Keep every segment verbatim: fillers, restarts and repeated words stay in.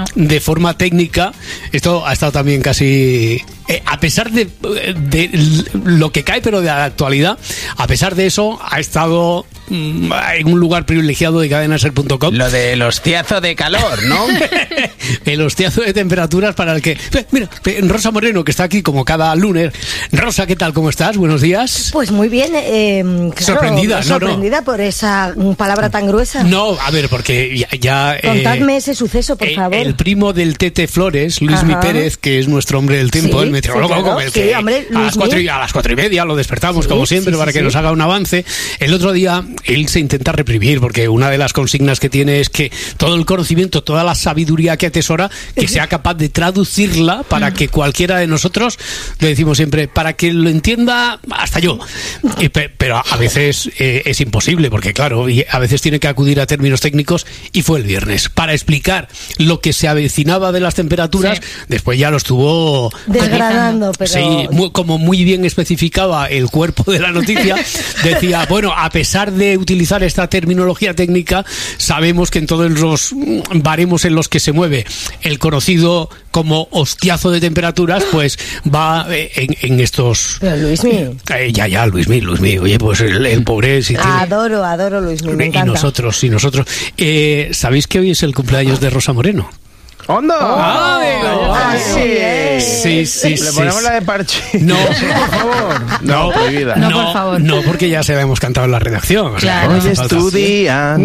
no. de forma técnica. Esto ha estado también casi... Eh, a pesar de, de lo que cae, pero de la actualidad, a pesar de eso, ha estado mm, en un lugar privilegiado de cadena ser punto com. Lo del hostiazo de calor, ¿no? El hostiazo de temperaturas para el que... Mira, Rosa Moreno, que está aquí como cada lunes. Rosa, ¿qué tal? ¿Cómo estás? Buenos días. Pues muy bien. Eh, claro, sorprendida, ¿no? Sorprendida no. por esa palabra tan gruesa. No, a ver, porque ya... ya Contadme eh, ese suceso, por eh, favor. El primo del Tete Flores, Luismi Pérez, que es nuestro hombre del tiempo, sí, el meteorólogo, sí, claro. el que sí, hombre, a, las cuatro y, a las cuatro y media lo despertamos, sí, como siempre, sí, para sí, que sí. nos haga un avance. El otro día, él se intenta reprimir, porque una de las consignas que tiene es que todo el conocimiento, toda la sabiduría que atesora, que sea capaz de traducirla para que cualquiera de nosotros, le decimos siempre, para que lo entienda hasta yo. Y, pero a veces eh, es imposible, porque claro, y a veces tiene que acudir a términos técnicos, y fue el viernes, para explicar lo que se avecinaba de las temperaturas, sí. Después ya lo estuvo desgradando, pero... Sí, muy, como muy bien especificaba el cuerpo de la noticia, decía, bueno, a pesar de utilizar esta terminología técnica, sabemos que en todos los baremos en los que se mueve el conocido como hostiazo de temperaturas, pues va en, en estos... Pero Luismi... Eh, ya, ya, Luismi, Luismi, oye, pues el, el pobre... Si adoro, tiene... adoro Luismi, me encanta. Y nosotros, y nosotros. Eh, ¿Sabéis que hoy es el cumpleaños de Rosa Moreno? ¡Onda! ¡Ah, oh, así es! Sí, sí, Le ponemos sí, la de parche. No, por favor. No, prohibida. No, no, por favor. No, porque ya se la hemos cantado en la redacción. O sea, claro. no Hoy es tu día.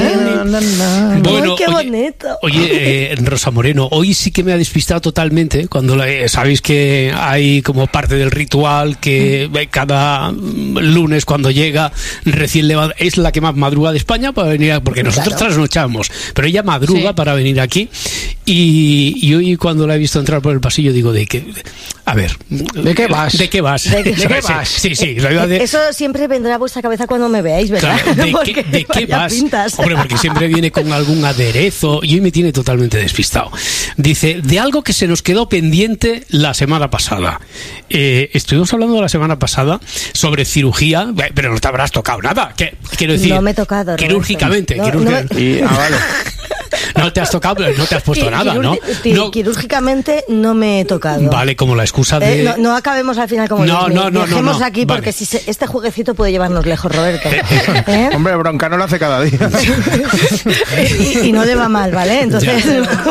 Bueno, ¡qué bonito! Oye, oye eh, Rosa Moreno, hoy sí que me ha despistado totalmente. Cuando la, eh, sabéis que hay como parte del ritual que eh, cada lunes cuando llega recién levanta, es la que más madruga de España para venir a, porque nosotros claro. trasnochamos, pero ella madruga sí. para venir aquí. Y, y hoy cuando la he visto entrar por el pasillo digo de que, a ver, ¿de qué vas? ¿De qué vas? ¿De qué, ¿De qué vas? Sí, sí. De... Eso siempre vendrá a vuestra cabeza cuando me veáis, ¿verdad? Claro, ¿de, qué, ¿de qué vas? Pintas. Hombre, porque siempre viene con algún aderezo y hoy me tiene totalmente despistado. Dice, de algo que se nos quedó pendiente la semana pasada. Eh, estuvimos hablando la semana pasada sobre cirugía, pero no te habrás tocado nada. ¿Qué, quiero decir, no me he tocado. Quirúrgicamente. No, quirúrgicamente. No me... y, ah, vale. No te has tocado, no te has puesto nada, ¿no? no. Quirúrgicamente no me he tocado. Vale, como la excusa de... Eh, no, no acabemos al final como... No, no, no, Dejemos no, no. aquí porque vale. si se, este jueguecito puede llevarnos lejos, Roberto. ¿Eh? Hombre, Broncano lo hace cada día. y, y no le va mal, ¿vale? Entonces...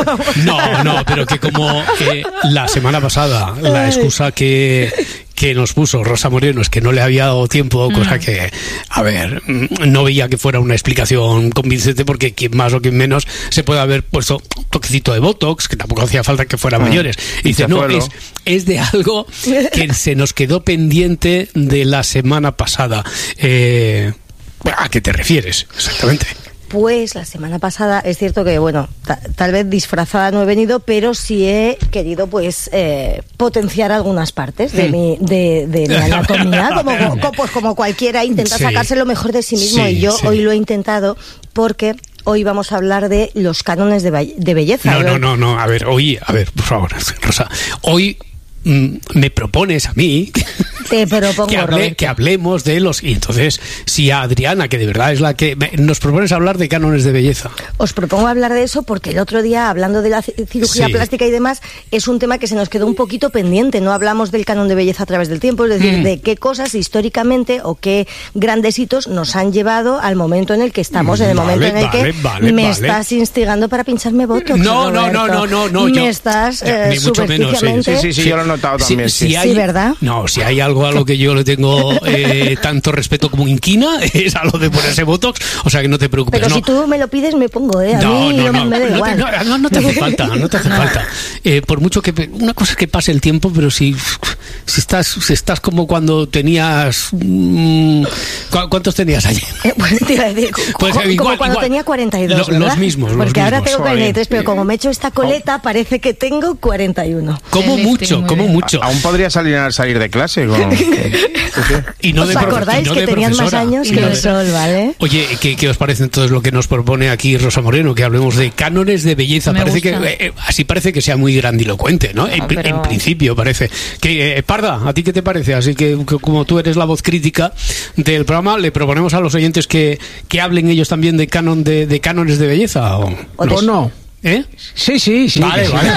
No, no, pero que como eh, la semana pasada la excusa que... que nos puso Rosa Moreno es que no le había dado tiempo, cosa mm. que, a ver, no veía que fuera una explicación convincente, porque quien más o quien menos se puede haber puesto un toquecito de Botox, que tampoco hacía falta que fuera mm. mayores. Y dice, no, es, es de algo que se nos quedó pendiente de la semana pasada. Eh, ¿A qué te refieres exactamente? Pues la semana pasada es cierto que, bueno, ta- tal vez disfrazada no he venido, pero sí he querido, pues, eh, potenciar algunas partes de mi, de, de mi anatomía, como, como, pues, como cualquiera intenta sí. sacarse lo mejor de sí mismo, sí, y yo sí. hoy lo he intentado porque... Hoy vamos a hablar de los cánones de, be- de belleza. No, no, no, no, a ver, hoy, a ver, por favor, Rosa, hoy mm, me propones a mí Te propongo, que, hable, que hablemos de los... Y entonces, si a Adriana, que de verdad es la que... Nos propones hablar de cánones de belleza. Os propongo hablar de eso porque el otro día, hablando de la cirugía sí. plástica y demás, es un tema que se nos quedó un poquito pendiente. No hablamos del canon de belleza a través del tiempo, es decir, mm. de qué cosas históricamente o qué grandes hitos nos han llevado al momento en el que estamos, en el vale, momento en el vale, que vale, me vale. estás instigando para pincharme botox. No, no, no, no, no, no. Me yo, estás eh, eh, subversivamente... Sí, sí, sí, sí, yo lo he notado también. Si, sí, si hay, sí, ¿verdad? No, si hay algo a lo que yo le tengo eh, tanto respeto como inquina, es a lo de ponerse botox, o sea que no te preocupes. Pero no. si tú me lo pides, me pongo, ¿eh? A no, mí no, no, no, me da no igual. Te, no, no te hace falta, no te hace falta. Eh, por mucho que... Una cosa es que pase el tiempo, pero si, si, estás, si estás como cuando tenías... Mmm, ¿Cuántos tenías ayer? Eh, bueno, te iba a decir, pues, como igual, cuando igual. tenía cuarenta y dos, Lo, los mismos, los Porque mismos. ahora tengo cuarenta y tres, pero sí. como me he hecho esta coleta, parece que tengo cuarenta y uno. Como El mucho, este, como bien. mucho. A, aún podría salir, salir de clase. Con... Y no ¿Os de acordáis y no que de tenían más profesora. años Y que no el de... sol, ¿vale? Oye, ¿qué, ¿qué os parece entonces lo que nos propone aquí Rosa Moreno? Que hablemos de cánones de belleza. Me Parece gusta. que eh, así parece que sea muy grandilocuente, ¿no? En, Ah, pero... en principio parece. Que eh, Parda, ¿a ti qué te parece? Así que, que como tú eres la voz crítica del programa, le proponemos a los oyentes que, que hablen ellos también de canon de, de cánones de belleza. ¿O, O de- ¿O no? ¿Eh? Sí, sí, sí. Vale, vale.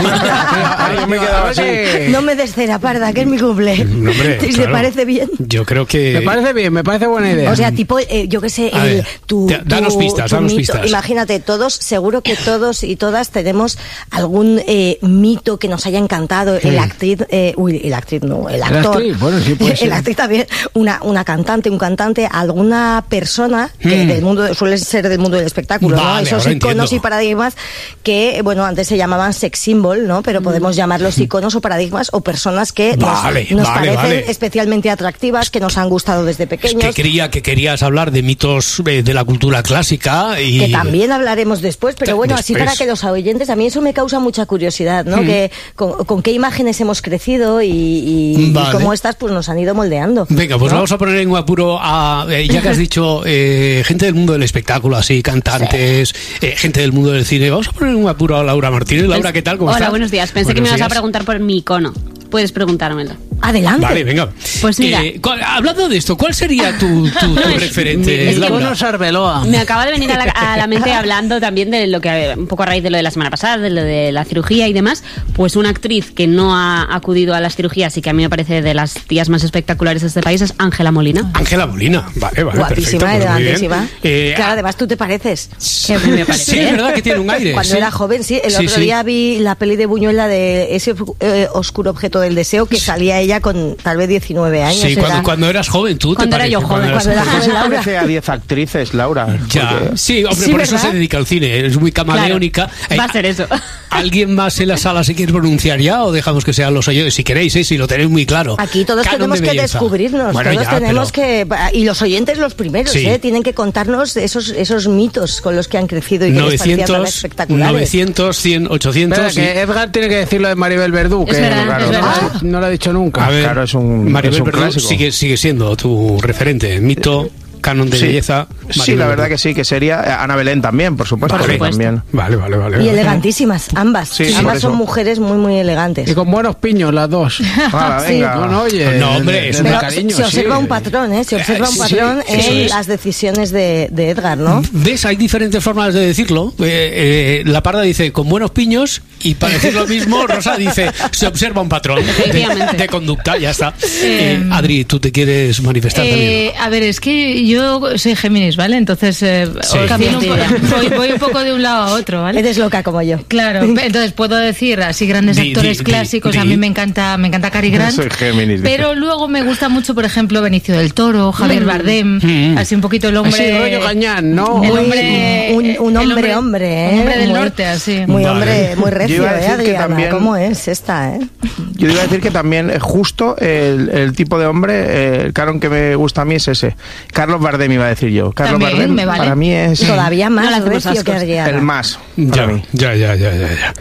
Yo me he quedado así. No me des cera, parda, que es mi cumple. No, hombre, ¿Te claro. parece bien? Yo creo que... Me parece bien, me parece buena idea. O sea, tipo, eh, yo qué sé, A el, ver, tu, te- danos tu- pistas, tu danos mito. pistas. Imagínate, todos, seguro que todos y todas tenemos algún eh, mito que nos haya encantado. El actriz, eh, uy, el actriz no, el actor. actriz, bueno, sí puede ser. El actriz también, una, una cantante, un cantante, alguna persona que Mm. del mundo, suele ser del mundo del espectáculo, ¿no? Vale, Esos ahora iconos entiendo. y paradigmas que, bueno, antes se llamaban sex symbol, ¿no? Pero podemos llamarlos iconos o paradigmas o personas que nos, Vale, nos vale, parecen vale. especialmente atractivas, que nos han gustado desde Es pequeños. que creía que querías hablar de mitos eh, de la cultura clásica y... Que también hablaremos después, pero bueno, así Después. para que los oyentes, a mí eso me causa mucha curiosidad, ¿no? Que con, con qué imágenes hemos crecido y, y- y Vale. cómo estas pues nos han ido moldeando. Venga, pues ¿no? vamos a poner en un apuro a, eh, ya que has dicho, eh, gente del mundo del espectáculo, así, cantantes, eh, gente del mundo del cine, vamos a poner en un apuro a Laura Martínez. Laura, ¿qué tal? ¿Cómo Hola, estás? buenos días. Pensé que me Buenos ibas a días. preguntar por mi icono. Puedes preguntármelo. Adelante. Vale, venga. Pues mira. Eh, ¿cuál- hablando de esto, ¿cuál sería tu, tu, tu referente, es que Laura? Icono Sarbeloa. Me acaba de venir a la, a la mente hablando también de lo que, un poco a raíz de lo de la semana pasada, de lo de la cirugía y demás, pues una actriz que no ha acudido a las cirugías y que a mí me parece de las tías más espectaculares de este país es Ángela Molina. Ángela Molina, vale, vale, Guapísima, perfecto, pues muy bien. elegantísima. Eh, Claro, además tú te pareces. Que me parece, sí, es ¿eh? verdad que tiene un aire. Cuando sí. era joven, sí. El Sí, otro sí. día vi la peli de Buñuel, la de ese eh, oscuro objeto del deseo, que salía ella con tal vez diecinueve años. Sí, era- cuando, cuando eras joven, tú Cuando te era yo parece, joven, eras cuando era joven. joven. Se Laura. parece a diez actrices, Laura. Ya, porque- sí, hombre, Sí, por eso ¿verdad? se dedica al cine, es muy camaleónica. Claro, va a ser eso. ¿Alguien más en la sala se quiere pronunciar ya o dejamos que sean los oyentes? Si queréis, ¿eh? Si lo tenéis muy claro. Aquí todos Canon tenemos de que belleza. descubrirnos, Bueno, todos ya, tenemos pero que... Y los oyentes los primeros, Sí. ¿eh? Tienen que contarnos esos, esos mitos con los que han crecido y que les parecían tan novecientos, espectaculares. novecientos, cien, ochocientos... Espera, y- que Edgar tiene que decir lo de Maribel Verdú, Es que verdad, claro, es no, verdad. no lo ha dicho nunca. A ver, Claro, es un- Maribel es un Verdú clásico. sigue, sigue siendo tu referente, mito, canon de Sí. belleza. Sí, Maribel la verdad Verdú. que sí, que sería eh, Ana Belén también, por supuesto. Por que supuesto. También. Vale, vale, vale. Y vale. elegantísimas, ambas. Sí, sí, por ambas eso. son mujeres muy, muy elegantes. Y con buenos piños las dos. Hala, Sí. venga. No, no, oye. No, hombre, de- es de una- Pero cariño, se observa sí. un patrón, ¿eh? Se observa un Sí, patrón eso en es. las decisiones de, de Edgar, ¿no? ¿Ves? Hay diferentes formas de decirlo. Eh, eh, la Parda dice con buenos piños y para decir lo mismo, Rosa dice se observa un patrón de, Efectivamente. de conducta, ya está. Eh, Eh, Adri, tú te quieres manifestar Eh, a ver, es que yo soy Géminis, ¿vale? Entonces eh, Sí. os Cambias un de po- idea. voy, voy un poco de un lado a otro, ¿vale? Eres loca como yo. Claro, entonces puedo decir así grandes Di, actores di, clásicos, di, a di. mí me encanta, me encanta Cary Grant, Soy Géminis, dice. pero luego me gusta mucho, por ejemplo, Benicio del Toro, Javier Bardem, Mm. así un poquito el hombre, Así, rollo Gañán, ¿no? el Muy- hombre, un, un el hombre, hombre, ¿eh? un hombre del Muy- norte, así. Muy Vale. hombre, muy Yo recio, iba a ¿eh, decir que Adriana? también- ¿Cómo es esta, eh? Yo iba a decir que también eh, justo el, el tipo de hombre, eh, el canon que me gusta a mí es ese. Carlos Bardem iba a decir yo. Carlos También, Bardem me vale. para mí es Todavía No más le hacemos recio que ascos. Adriana. el más también. para Ya, mí. ya, ya, ya, ya, ya.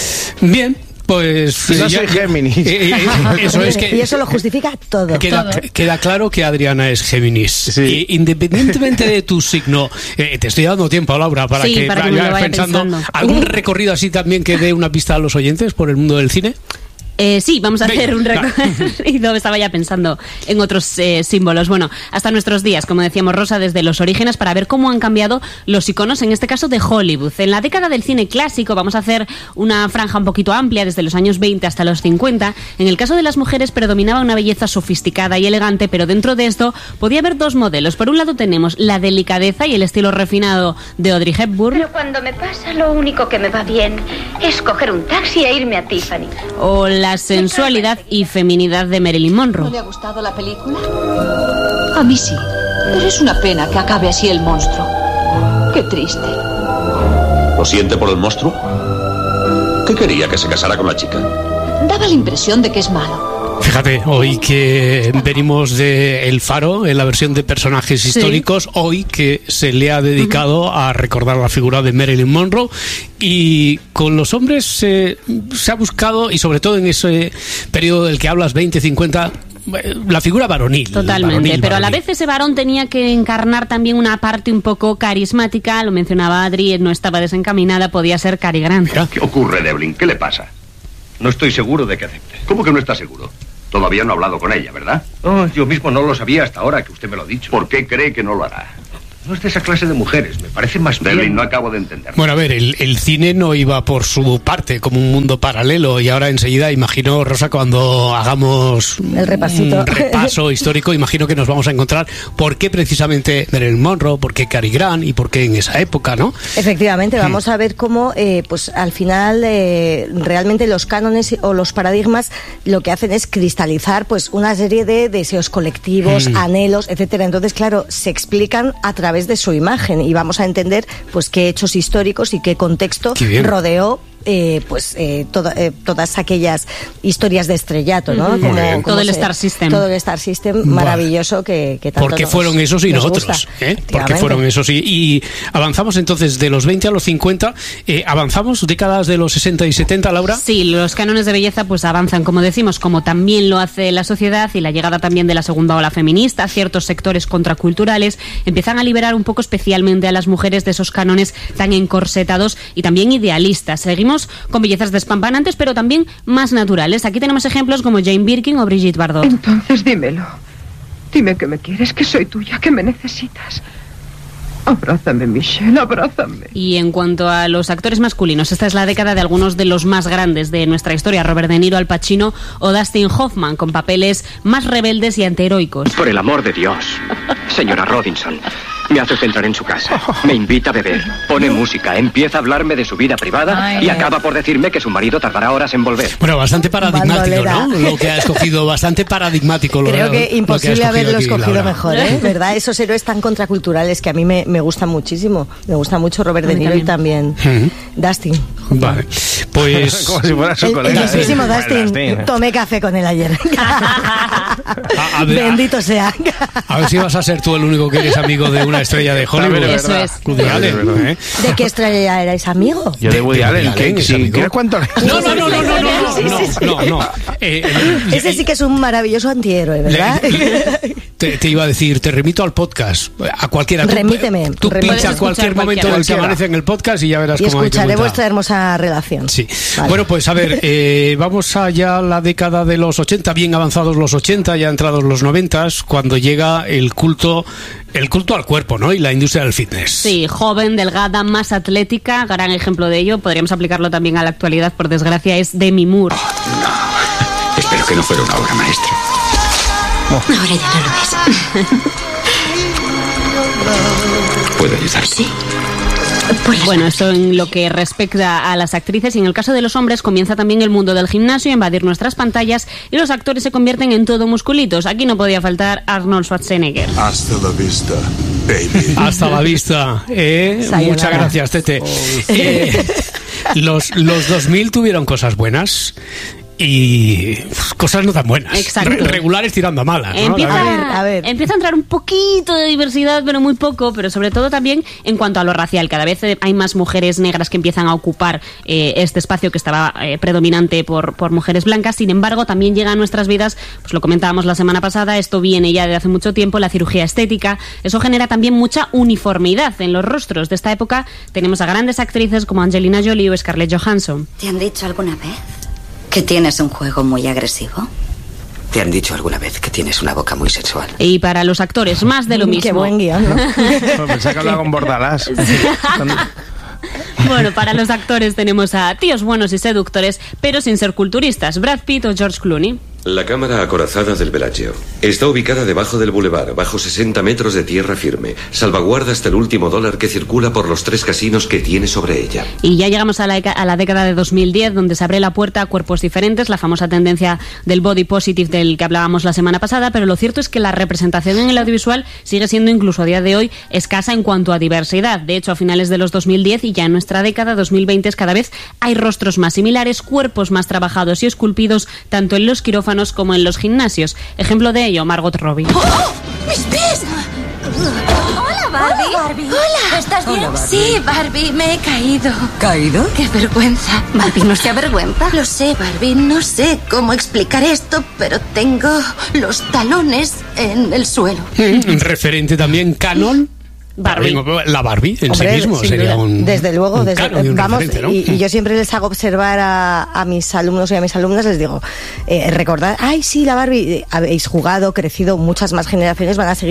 Bien, pues... Y no eh, ya- soy Géminis. eh, eh, eso es que... Y eso lo justifica todo. Queda, Todo. queda claro que Adriana es Géminis. Sí. Y independientemente de tu signo, eh, te estoy dando tiempo, Laura, para Sí, que para que me vayas lo vaya pensando. pensando. ¿Algún recorrido así también que dé una pista a los oyentes por el mundo del cine? Eh, sí, vamos a Venga, hacer un va. recorrido. Estaba ya pensando en otros eh, símbolos. Bueno, hasta nuestros días, como decíamos Rosa, desde los orígenes, para ver cómo han cambiado los iconos, en este caso de Hollywood. En la década del cine clásico vamos a hacer una franja un poquito amplia, desde los años veinte hasta los cincuenta. En el caso de las mujeres predominaba una belleza sofisticada y elegante, pero dentro de esto podía haber dos modelos. Por un lado tenemos la delicadeza y el estilo refinado de Audrey Hepburn, Pero cuando me pasa, lo único que me va bien es coger un taxi e irme a Tiffany. o la sensualidad y feminidad de Marilyn Monroe. ¿No le ha gustado la película? A mí sí, pero es una pena que acabe así el monstruo. Qué triste. ¿Lo siente por el monstruo? ¿Qué quería? ¿Que se casara con la chica? Daba la impresión de que es malo. Fíjate, hoy que venimos de El Faro, en la versión de personajes históricos, hoy que se le ha dedicado a recordar la figura de Marilyn Monroe, y con los hombres eh, se ha buscado, y sobre todo en ese periodo del que hablas, veinte, cincuenta, eh, la figura varonil. Totalmente, varonil, pero a la varonil. vez ese varón tenía que encarnar también una parte un poco carismática, lo mencionaba Adri, no estaba desencaminada, podía ser Cary Grant. Mira. ¿Qué ocurre, Devlin? ¿Qué le pasa? No estoy seguro de que acepte. ¿Cómo que no está seguro? Todavía no ha hablado con ella, ¿verdad? Oh, yo mismo no lo sabía hasta ahora que usted me lo ha dicho. ¿Por qué cree que no lo hará? No es de esa clase de mujeres, me parece más bien... Devlin, no acabo de entender. Bueno, a ver, el, el cine no iba por su parte como un mundo paralelo y ahora enseguida, imagino, Rosa, cuando hagamos el repasito. un repaso histórico, imagino que nos vamos a encontrar por qué precisamente Marilyn Monroe, por qué Cary Grant y por qué en esa época, ¿no? Efectivamente, vamos a ver cómo, eh, pues al final, eh, realmente los cánones o los paradigmas lo que hacen es cristalizar pues una serie de deseos colectivos, mm. anhelos, etcétera. Entonces, claro, se explican a través de su imagen y vamos a entender pues qué hechos históricos y qué contexto qué rodeó eh, pues eh, toda, eh, todas aquellas historias de estrellato, ¿no? Mm-hmm. Como, como todo el se, Star System. Todo el Star System maravilloso que, que tanto Porque nos, fueron esos y nos nosotros, gusta. ¿eh? Porque fueron esos y, y avanzamos entonces de los veinte a los cincuenta, eh, avanzamos décadas de los sesenta y setenta, Laura. Sí, los cánones de belleza pues avanzan, como decimos, como también lo hace la sociedad y la llegada también de la segunda ola feminista, ciertos sectores contraculturales empiezan a liberar un poco especialmente a las mujeres de esos cánones tan encorsetados y también idealistas. Seguimos con bellezas despampanantes, pero también más naturales. Aquí tenemos ejemplos como Jane Birkin o Brigitte Bardot. Entonces dímelo. Dime que me quieres, que soy tuya, que me necesitas. Abrázame, Michelle, abrázame. Y en cuanto a los actores masculinos, esta es la década de algunos de los más grandes de nuestra historia. Robert De Niro, Al Pacino o Dustin Hoffman, con papeles más rebeldes y antiheroicos. Por el amor de Dios, señora Robinson, me hace entrar en su casa, me invita a beber, pone música, empieza a hablarme de su vida privada Ay, y acaba por decirme que su marido tardará horas en volver. Bueno, bastante paradigmático, ¿no? Lo que ha escogido, bastante paradigmático. Lo Creo que lo imposible que haberlo aquí, escogido Laura. mejor, ¿eh? ¿Verdad? Esos héroes tan contraculturales que a mí me, me gustan muchísimo. Me gusta mucho Robert De Niro y también Uh-huh. Dustin. Vale, pues... Como si fuera su El, colega. el mismísimo Dustin. Dustin. Tomé café con él ayer. A, a ver, Bendito sea. a ver si vas a ser tú el único que eres amigo de una estrella de Hollywood. También Eso es. Woody Allen, ¿eh? ¿De qué estrella erais amigo? Yo de Woody de Allen, Woody ¿qué? Allen, Sí, amigo. ¿quieres cuánto? No, no, no, no, no, no, Sí, no, sí, sí. no, no, no. Eh, eh, Ese sí que es un maravilloso antihéroe, ¿verdad? Te, te iba a decir, te remito al podcast, a cualquiera. Tú- Remíteme, Tú remíteme. pincha Puedes cualquier escuchar momento del que cualquiera. aparece en el podcast y ya verás Y cómo hay que escucharé montar. vuestra hermosa relación. Sí. Vale. Bueno, pues a ver, eh, vamos allá a la década de los ochenta, bien avanzados los ochenta, ya entrados los noventa, cuando llega el culto, el culto al cuerpo, ¿no? Y la industria del fitness. Sí, joven, delgada, más atlética, gran ejemplo de ello, podríamos aplicarlo también a la actualidad, por desgracia, es Demi Moore. Espero que no fuera una obra maestra. Ahora ya no lo es. ¿Puedo ayudar? Sí. Pues Bueno, esto en lo que respecta a las actrices, y en el caso de los hombres comienza también el mundo del gimnasio a invadir nuestras pantallas y los actores se convierten en todo musculitos. Aquí no podía faltar Arnold Schwarzenegger. Hasta la vista, baby. Hasta la vista. Eh, Sayonara. muchas gracias, Tete. Eh, los, los dos mil tuvieron cosas buenas y uf, cosas no tan buenas. Exacto. Re- regulares tirando a malas, ¿no? Empieza, La A ver, a ver. empieza a entrar un poquito de diversidad, pero muy poco, pero sobre todo también en cuanto a lo racial. Cada vez eh, hay más mujeres negras que empiezan a ocupar eh, este espacio que estaba eh, predominante por, por mujeres blancas. Sin embargo, también llega a nuestras vidas, pues lo comentábamos la semana pasada, esto viene ya de hace mucho tiempo, la cirugía estética. Eso genera también mucha uniformidad en los rostros. De esta época tenemos a grandes actrices como Angelina Jolie o Scarlett Johansson. ¿Te han dicho alguna vez que tienes un juego muy agresivo? ¿Te han dicho alguna vez que tienes una boca muy sexual? Y para los actores, más de lo mismo. Qué buen guión, ¿no? Pues pensaba que hablaba con Bordalás. Bueno, para los actores tenemos a tíos buenos y seductores, pero sin ser culturistas, Brad Pitt o George Clooney. La cámara acorazada del Bellagio está ubicada debajo del bulevar, bajo sesenta metros de tierra firme. Salvaguarda hasta el último dólar que circula por los tres casinos que tiene sobre ella. Y ya llegamos a la, deca- a la década de dos mil diez, donde se abre la puerta a cuerpos diferentes, la famosa tendencia del body positive del que hablábamos la semana pasada, pero lo cierto es que la representación en el audiovisual sigue siendo incluso a día de hoy escasa en cuanto a diversidad. De hecho, a finales de los dos mil diez y ya en nuestra década dos mil veinte cada vez hay rostros más similares, cuerpos más trabajados y esculpidos, tanto en los quirófanos como en los gimnasios. Ejemplo de ello, Margot Robbie. ¡Oh! ¡Mis pies! Hola, Barbie. Hola, Barbie. Hola. ¿Estás bien? Hola, Barbie. Sí, Barbie, me he caído. ¿Caído? ¡Qué vergüenza! Barbie, ¿no se avergüenza? Lo sé, Barbie, no sé cómo explicar esto, pero tengo los talones en el suelo. Un referente también canon. Barbie. La Barbie en Hombre, sí mismo sin sería duda. un Desde luego, un desde, canon y un vamos, referente, ¿no? y, y yo siempre les hago observar a, a mis alumnos y a mis alumnas, les digo, eh, recordad, ay sí, la Barbie, eh, habéis jugado, crecido, muchas más generaciones van a seguir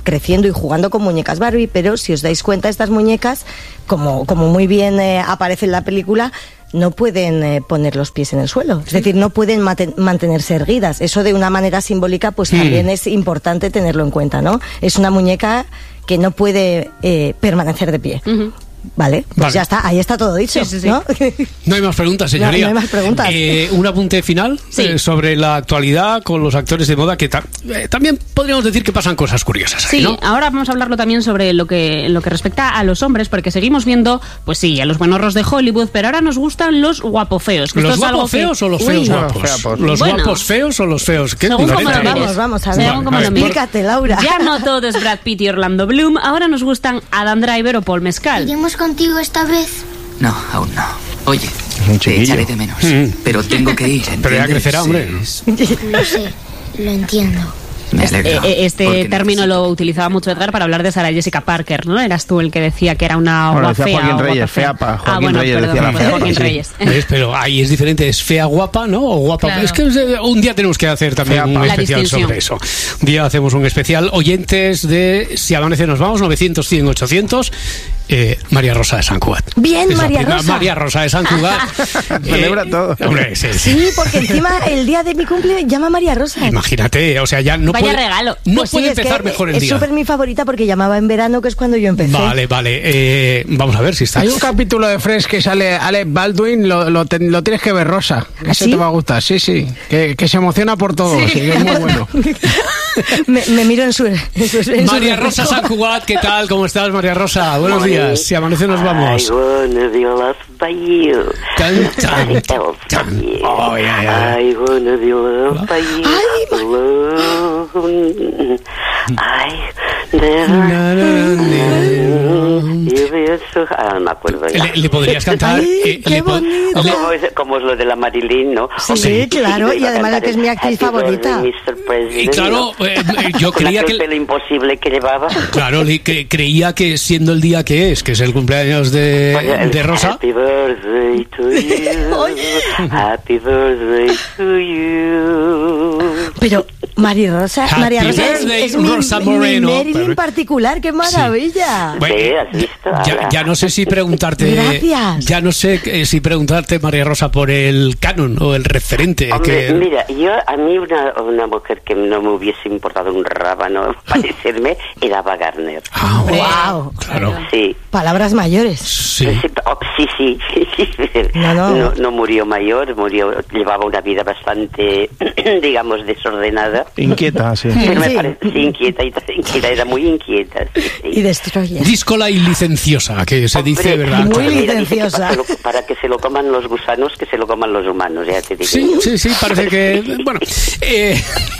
creciendo y jugando con muñecas Barbie, pero si os dais cuenta, estas muñecas, como, como muy bien eh, aparece en la película, no pueden eh, poner los pies en el suelo. Es decir, no pueden mate- mantenerse erguidas. Eso de una manera simbólica, pues mm. también es importante tenerlo en cuenta, ¿no? Es una muñeca que no puede eh, permanecer de pie. Uh-huh. Vale, pues vale. ya está, ahí está todo dicho, sí, sí, sí. ¿no? No hay más preguntas, señoría. No, no hay más preguntas. Eh, un apunte final sí. eh, sobre la actualidad con los actores de moda, que ta- eh, también podríamos decir que pasan cosas curiosas ahí, sí, ¿no? Ahora vamos a hablarlo también sobre lo que lo que respecta a los hombres, porque seguimos viendo, pues sí, a los buenorros de Hollywood, pero ahora nos gustan los guapofeos. ¿Los guapos feos que... o los feos Uy, guapos? No, feapos. ¿Los bueno, guapos feos o los feos? ¿Qué según como lo vamos, vamos a ver. Según como lo Explícate, Laura. Ya no todo es Brad Pitt y Orlando Bloom, ahora nos gustan Adam Driver o Paul Mescal. ¿Iremos contigo esta vez? No, aún no. Oye, te echaré de menos. Mm. Pero tengo que ir, ¿entiendes? Pero ya crecerá, hombre. Lo sé, lo entiendo. Me alegro, este este término lo utilizaba mucho Edgar para hablar de Sarah Jessica Parker, ¿no? Eras tú el que decía que era una bueno, guapa fea. Joaquín Reyes, feapa. Joaquín ah, bueno, Reyes perdón, decía la fea. Joaquín Sí. Reyes. ¿Ves? Pero ahí es diferente, es fea guapa, ¿no? O guapa. Claro. Es que un día tenemos que hacer también feapa. Un especial sobre eso. Un día hacemos un especial. Oyentes de Si Amanece Nos Vamos, novecientos, cien, ochocientos. Eh, María Rosa de Sant Cugat. Bien, es María Rosa. María Rosa de Sant Cugat. Celebra eh, todo. Hombre, sí, sí. sí, porque encima el día de mi cumple llama María Rosa. Imagínate, o sea, ya no Vaya puede, regalo. No pues puede sí, empezar es que mejor el es día. Es súper mi favorita porque llamaba en verano, que es cuando yo empecé. Vale, vale. Eh, vamos a ver si está. Hay un capítulo de Friends que sale Alec Baldwin, lo, lo, te, lo tienes que ver, Rosa. Ese ¿Sí? te va a gustar, sí, sí. Que, que se emociona por todo, sí, sí, que es muy bueno. me, me miro en su... En su en María su Rosa Sant Cugat, ¿qué tal? ¿Cómo estás, María Rosa? Buenos Muy días. Si Amanece Nos Vamos. I wanna be loved by you. Tan, tan, tan. Oh, yeah, yeah. I wanna be loved by you. Alone. I never... Ah, no me acuerdo ya. ¿Le, le podrías cantar? Ay, eh, qué le po- bonito. le- Como es, como es lo de la Marilyn, ¿no? Sí, sí, claro, y además la que es mi actriz Happy favorita. Birthday, mister President, Y claro, ¿no? eh, eh, yo Con creía aquel que... pelo imposible que llevaba. Claro, le- que, creía que siendo el día que es, que es el cumpleaños de, Oye, el de Rosa... Happy birthday to you. Happy birthday to you. Pero María Rosa, Happy María Rosa es, birthday, es mi, Rosa mi Moreno. Marilyn particular, qué maravilla. Bueno, Sí, ¿has visto? ya, ya no sé si preguntarte... Gracias. Ya no sé eh, si preguntarte, María Rosa, por el canon o el referente. Hombre, que... mira, yo a mí una, una mujer que no me hubiese importado un rábano parecerme era Ava Gardner. Ah, Wow. Claro. Sí. Palabras mayores. Sí. Sí, oh, sí, sí, sí, sí. No, no. No, no murió mayor, murió, llevaba una vida bastante, digamos, desordenada. Inquieta, sí. Pero me Sí. parece sí, inquieta, y inquieta, era muy inquieta. Sí, sí. Y destroyer. Díscola y licenciosa, que se dice, Hombre, ¿verdad? muy mira, dice que licenciosa. para, que lo- para que se lo coman los gusanos, que se lo coman los humanos, ya te digo. Sí, sí, sí, parece que... Bueno, eh,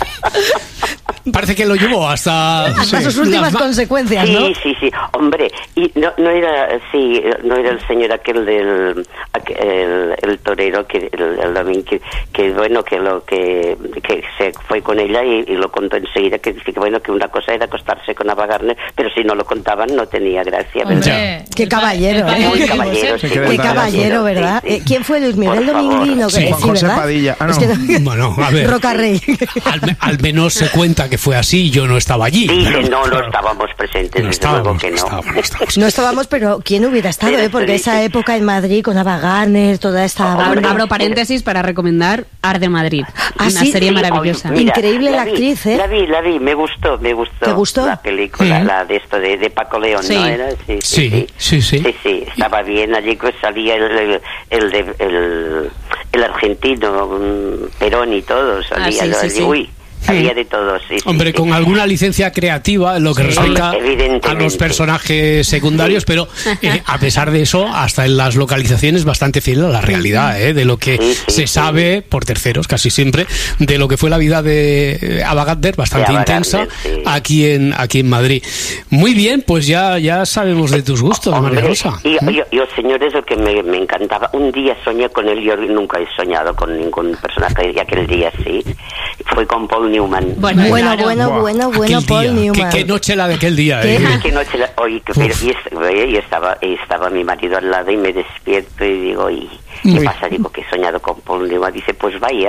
parece que lo llevó hasta... Hasta sí, sus últimas las ma- consecuencias, ¿no? Sí, sí, sí, hombre, y no, no era, sí, no era el señor aquel del, aquel- el, el torero que, el, el domingo, que, que bueno, que lo que, que se fue con ella y, y lo contó enseguida, que, que bueno, que una cosa era acostarse con Ava Gardner, pero si no lo contaban no tenía gracia, ¿verdad? Hombre, Qué caballero, el ¿eh? Muy caballero, sí, Qué Qué caballero, ¿verdad? Sí, sí. Eh, ¿Quién fue Luis Miguel Por favor. Dominguino? Sí. Que- Juan José ¿verdad? Padilla. Ah, no. Es que no- Bueno, a ver. Roca Rey. Al, me- al menos se cuenta que fue así, yo no estaba allí. Dice, pero, no, no claro, estábamos presentes, no desde luego estábamos, que no no. estábamos, no estábamos. No estábamos, pero ¿quién hubiera estado? Pero Eh? Porque esto esa dice- época en Madrid con Ava Gardner, toda esta... Abro, banda. abro paréntesis para recomendar Arde Madrid, Ah, una sí, serie sí, maravillosa. Mira, Increíble la vi, actriz, ¿eh? La vi, la vi, me gustó, me gustó. ¿Te gustó? La película, Mm. la de esto de, de Paco León, Sí. ¿no era? Sí, Sí, sí, sí, sí. Sí, sí, estaba bien, allí que salía el, el, el, de- el, el argentino, mm, Perón y todo, salía, Ah, sí, allí, sí, sí. uy, había de todo, sí. sí, Hombre, sí. con alguna licencia creativa en lo que Sí. respecta Hombre, evidentemente. a los personajes secundarios, pero eh, a pesar de eso, hasta en las localizaciones bastante fiel a la realidad, ¿eh? De lo que Sí, sí, se sí. sabe, por terceros casi siempre, de lo que fue la vida de eh, Ava Gardner, bastante De Ava intensa, Gardner, sí. aquí en aquí en Madrid. Muy bien, pues ya, ya sabemos de tus gustos, Hombre, María Rosa. Y yo, yo, señores, lo que me, me encantaba, un día soñé con él, yo nunca he soñado con ningún personaje, y aquel día sí, fue con Paul Newman. Bueno, bueno, claro. bueno, bueno, bueno, Aquel Paul día. Newman. ¿Qué, qué noche la de aquel día? ¿Qué, eh? qué noche la, oye, que, pero, y, est- y estaba, y estaba mi marido al lado y me despierto y digo, ¿y qué Uy. pasa? Digo, que he soñado con Paul Newman. Dice, pues vaya.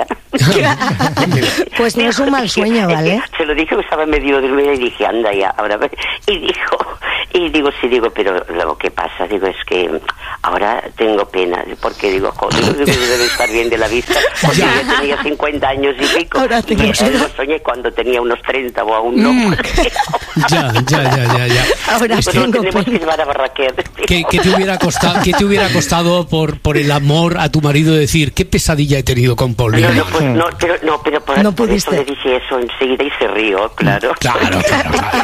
Pues no es un mal sueño, ¿vale? Se lo dije que estaba medio dormida y dije, anda ya, ahora ve. Y dijo, y digo, sí, digo, pero lo que pasa, digo, es que ahora tengo pena, porque digo, joder, digo, debe estar bien de la vista, porque yo tenía cincuenta años y pico, Ahora y tengo eso pena. lo soñé cuando tenía unos treinta o aún no. Mm. Ya, ya, ya, ya, ya. Ahora Pues tengo no tenemos que pena. llevar a Barraquer. ¿Qué, qué te hubiera costado, qué te hubiera costado por, por el amor a tu marido decir qué pesadilla he tenido con Paul No, Newman? no, pues no, pero, no, pero por, No por eso pudiste. le dije eso enseguida y se rió, claro. Claro, claro, claro.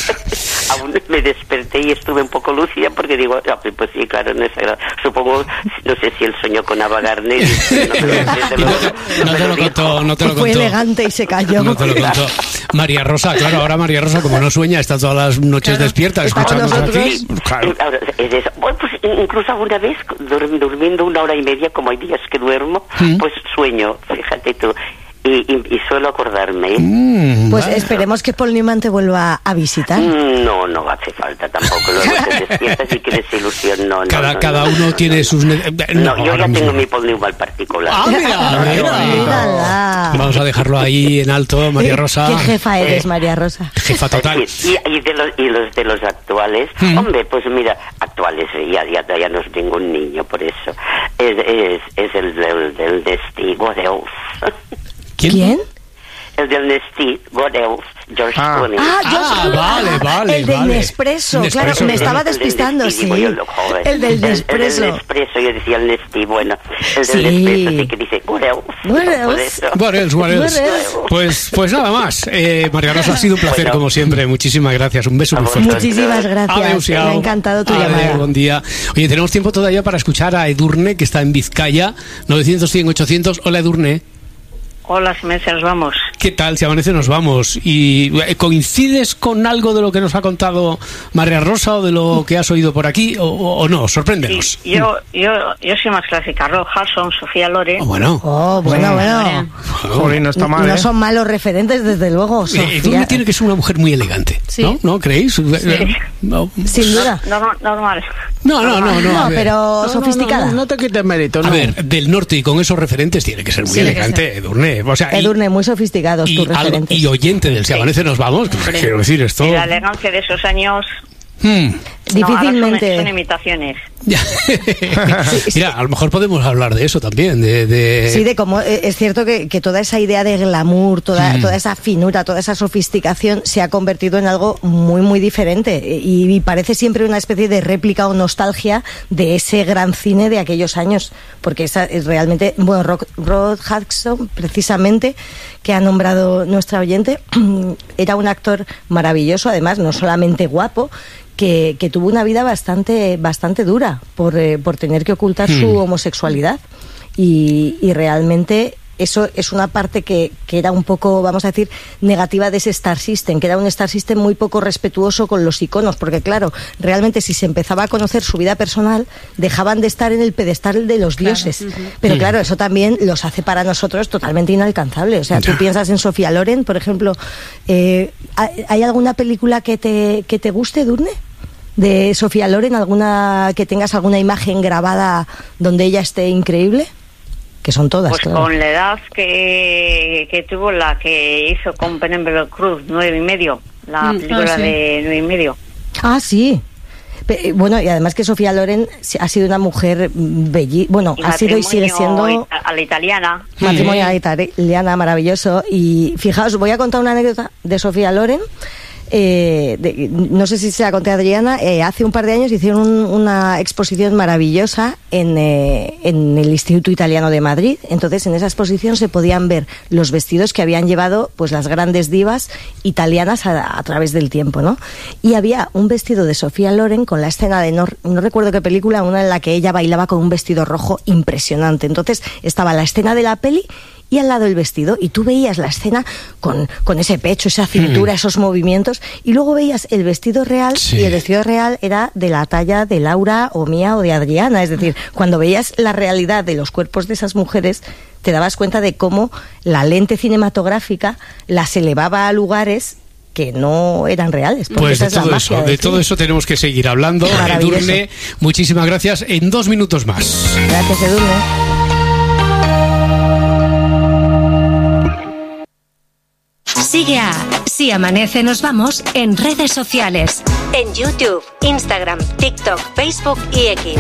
Aún me desperté y estuve un poco lúcida porque digo, ah, pues sí, claro, no es agrada- supongo, no sé si él soñó con Ava Gardner. No, no, desde Y no luego, te, no me te lo dijo. contó, no te lo Fue contó. elegante y se cayó. No te lo contó. María Rosa, claro, ahora María Rosa, como no sueña, está todas las noches despierta, Está con escuchándonos nosotros. aquí. Claro. Ahora, es eso. Bueno, pues incluso alguna vez dur- durmiendo una hora y media, como hay días que duermo, ¿Mm? pues sueño, fíjate tú, y, y, y suelo acordarme. ¿eh? Mm, Pues vale. esperemos que Paul Newman te vuelva a visitar. Mm, No, no hace falta tampoco. Luego te despiertas y crees ilusión. No, no, Cada, no, cada no, uno no, tiene no. sus... ne- No, yo ahora ya mismo. tengo mi Paul Newman particular. Ah, mira, mira. Mírala. Vamos a dejarlo ahí en alto, María Rosa. ¿Qué jefa eres, María Rosa? Jefa total. Y, y de los, y los de los actuales, Mm. hombre, pues mira, actuales, eh, ya, ya, ya no es ningún niño, por eso. Es, es, es el del, del Nesty, God Elf. ¿Quién? ¿Quién? El del Nesty, God Elf, George Ah. Clooney. Ah, Ah, George- vale, vale, El del vale. Nespresso, Nespresso, claro, me claro. estaba El del despistando, Nesty, sí. digo yo, lo joven. El del Nespresso. El, del Nespresso, yo decía el Nesty, bueno. El del Sí. Nespresso sí que dice God Elf. God Elf. Por eso. What else, what else? What else? Pues, pues nada más. Eh, María Rosa, ha sido un placer, Bueno. como siempre. Muchísimas gracias. Un beso A muy fuerte. vosotros. Muchísimas gracias. Adeu-siau. Me ha encantado tu Adeu, llamada. Buen día. Oye, tenemos tiempo todavía para escuchar a Edurne, que está en Vizcaya. novecientos, cien, ochocientos. Hola, Edurne. Hola, si me dice, nos vamos. ¿Qué tal? Si amanece nos vamos. ¿Y eh, coincides con algo de lo que nos ha contado María Rosa o de lo que has oído por aquí o, o no? Sorpréndenos. Sí, yo, yo, yo soy más clásica. Rob Hudson, Sofía Loren. Oh, bueno. Oh, bueno, bueno. Jolín, no está mal, No ¿eh? son malos referentes, desde luego. Eh, Sofía. Edurne tiene que ser una mujer muy elegante. Sí. ¿No? ¿No creéis? Eh, No, Sin duda. Normal. normal. no, no, no. No, a No, ver. pero No, no, sofisticada. No, no, no te quites mérito, A no. ver, del norte y con esos referentes tiene que ser muy Tiene que elegante, Edurne. O sea, y- Edurne, muy sofisticados y, tus al- referentes. y oyente del Si amanece nos vamos. Quiero decir esto. Y la elegancia de esos años. Hmm. No, ahora Difícilmente. son, son imitaciones. Ya. Mira, a lo mejor podemos hablar de eso también, de... de- Sí, de cómo eh, es cierto que, que toda esa idea de glamour, toda, Mm. toda esa finura, toda esa sofisticación se ha convertido en algo muy, muy diferente. Y, y parece siempre una especie de réplica o nostalgia de ese gran cine de aquellos años. Porque esa es realmente, bueno, Rock- Rod Hudson, precisamente, que ha nombrado nuestra oyente, era un actor maravilloso, además, no solamente guapo, que, que tuvo una vida bastante, bastante dura por, eh, por tener que ocultar Mm. su homosexualidad. Y, y realmente eso es una parte que, que era un poco, vamos a decir, negativa de ese Star System, que era un Star System muy poco respetuoso con los iconos, porque claro, realmente si se empezaba a conocer su vida personal, dejaban de estar en el pedestal de los dioses. Pero claro, eso también los hace para nosotros totalmente inalcanzable. O sea, tú piensas en Sofía Loren, por ejemplo, eh, ¿hay alguna película que te, que te guste, Durne? De Sofía Loren, alguna que tengas alguna imagen grabada donde ella esté increíble, que son todas. Pues claro. con la edad que, que tuvo la que hizo con Penélope Cruz, nueve y medio, la Mm, película ah, sí. de nueve y medio. Ah, sí. Pe- eh, Bueno, y además que Sofía Loren si- ha sido una mujer bellísima, bueno, Y ha sido y sigue matrimonio siendo a a la italiana. matrimonio a la italiana maravilloso. Y fijaos, voy a contar una anécdota de Sofía Loren. Eh, de- no sé si se la conté a Adriana, eh, hace un par de años hicieron un- una exposición maravillosa en, eh, en el Instituto Italiano de Madrid. Entonces, en esa exposición se podían ver los vestidos que habían llevado pues las grandes divas italianas a, a través del tiempo, ¿no? Y había un vestido de Sofía Loren con la escena de, no, no recuerdo qué película, una en la que ella bailaba con un vestido rojo impresionante. Entonces, estaba la escena de la peli y al lado el vestido, y tú veías la escena con, con ese pecho, esa cintura, esos movimientos, Y luego veías el vestido real Sí. y el vestido real era de la talla de Laura o mía o de Adriana. Es decir, cuando veías la realidad de los cuerpos de esas mujeres, te dabas cuenta de cómo la lente cinematográfica las elevaba a lugares que no eran reales. Pues de todo eso, de todo eso tenemos que seguir hablando. Edurne, muchísimas gracias. En dos minutos más. Gracias, Edurne. Sigue a Si Amanece Nos Vamos en redes sociales. En YouTube, Instagram, TikTok, Facebook y X.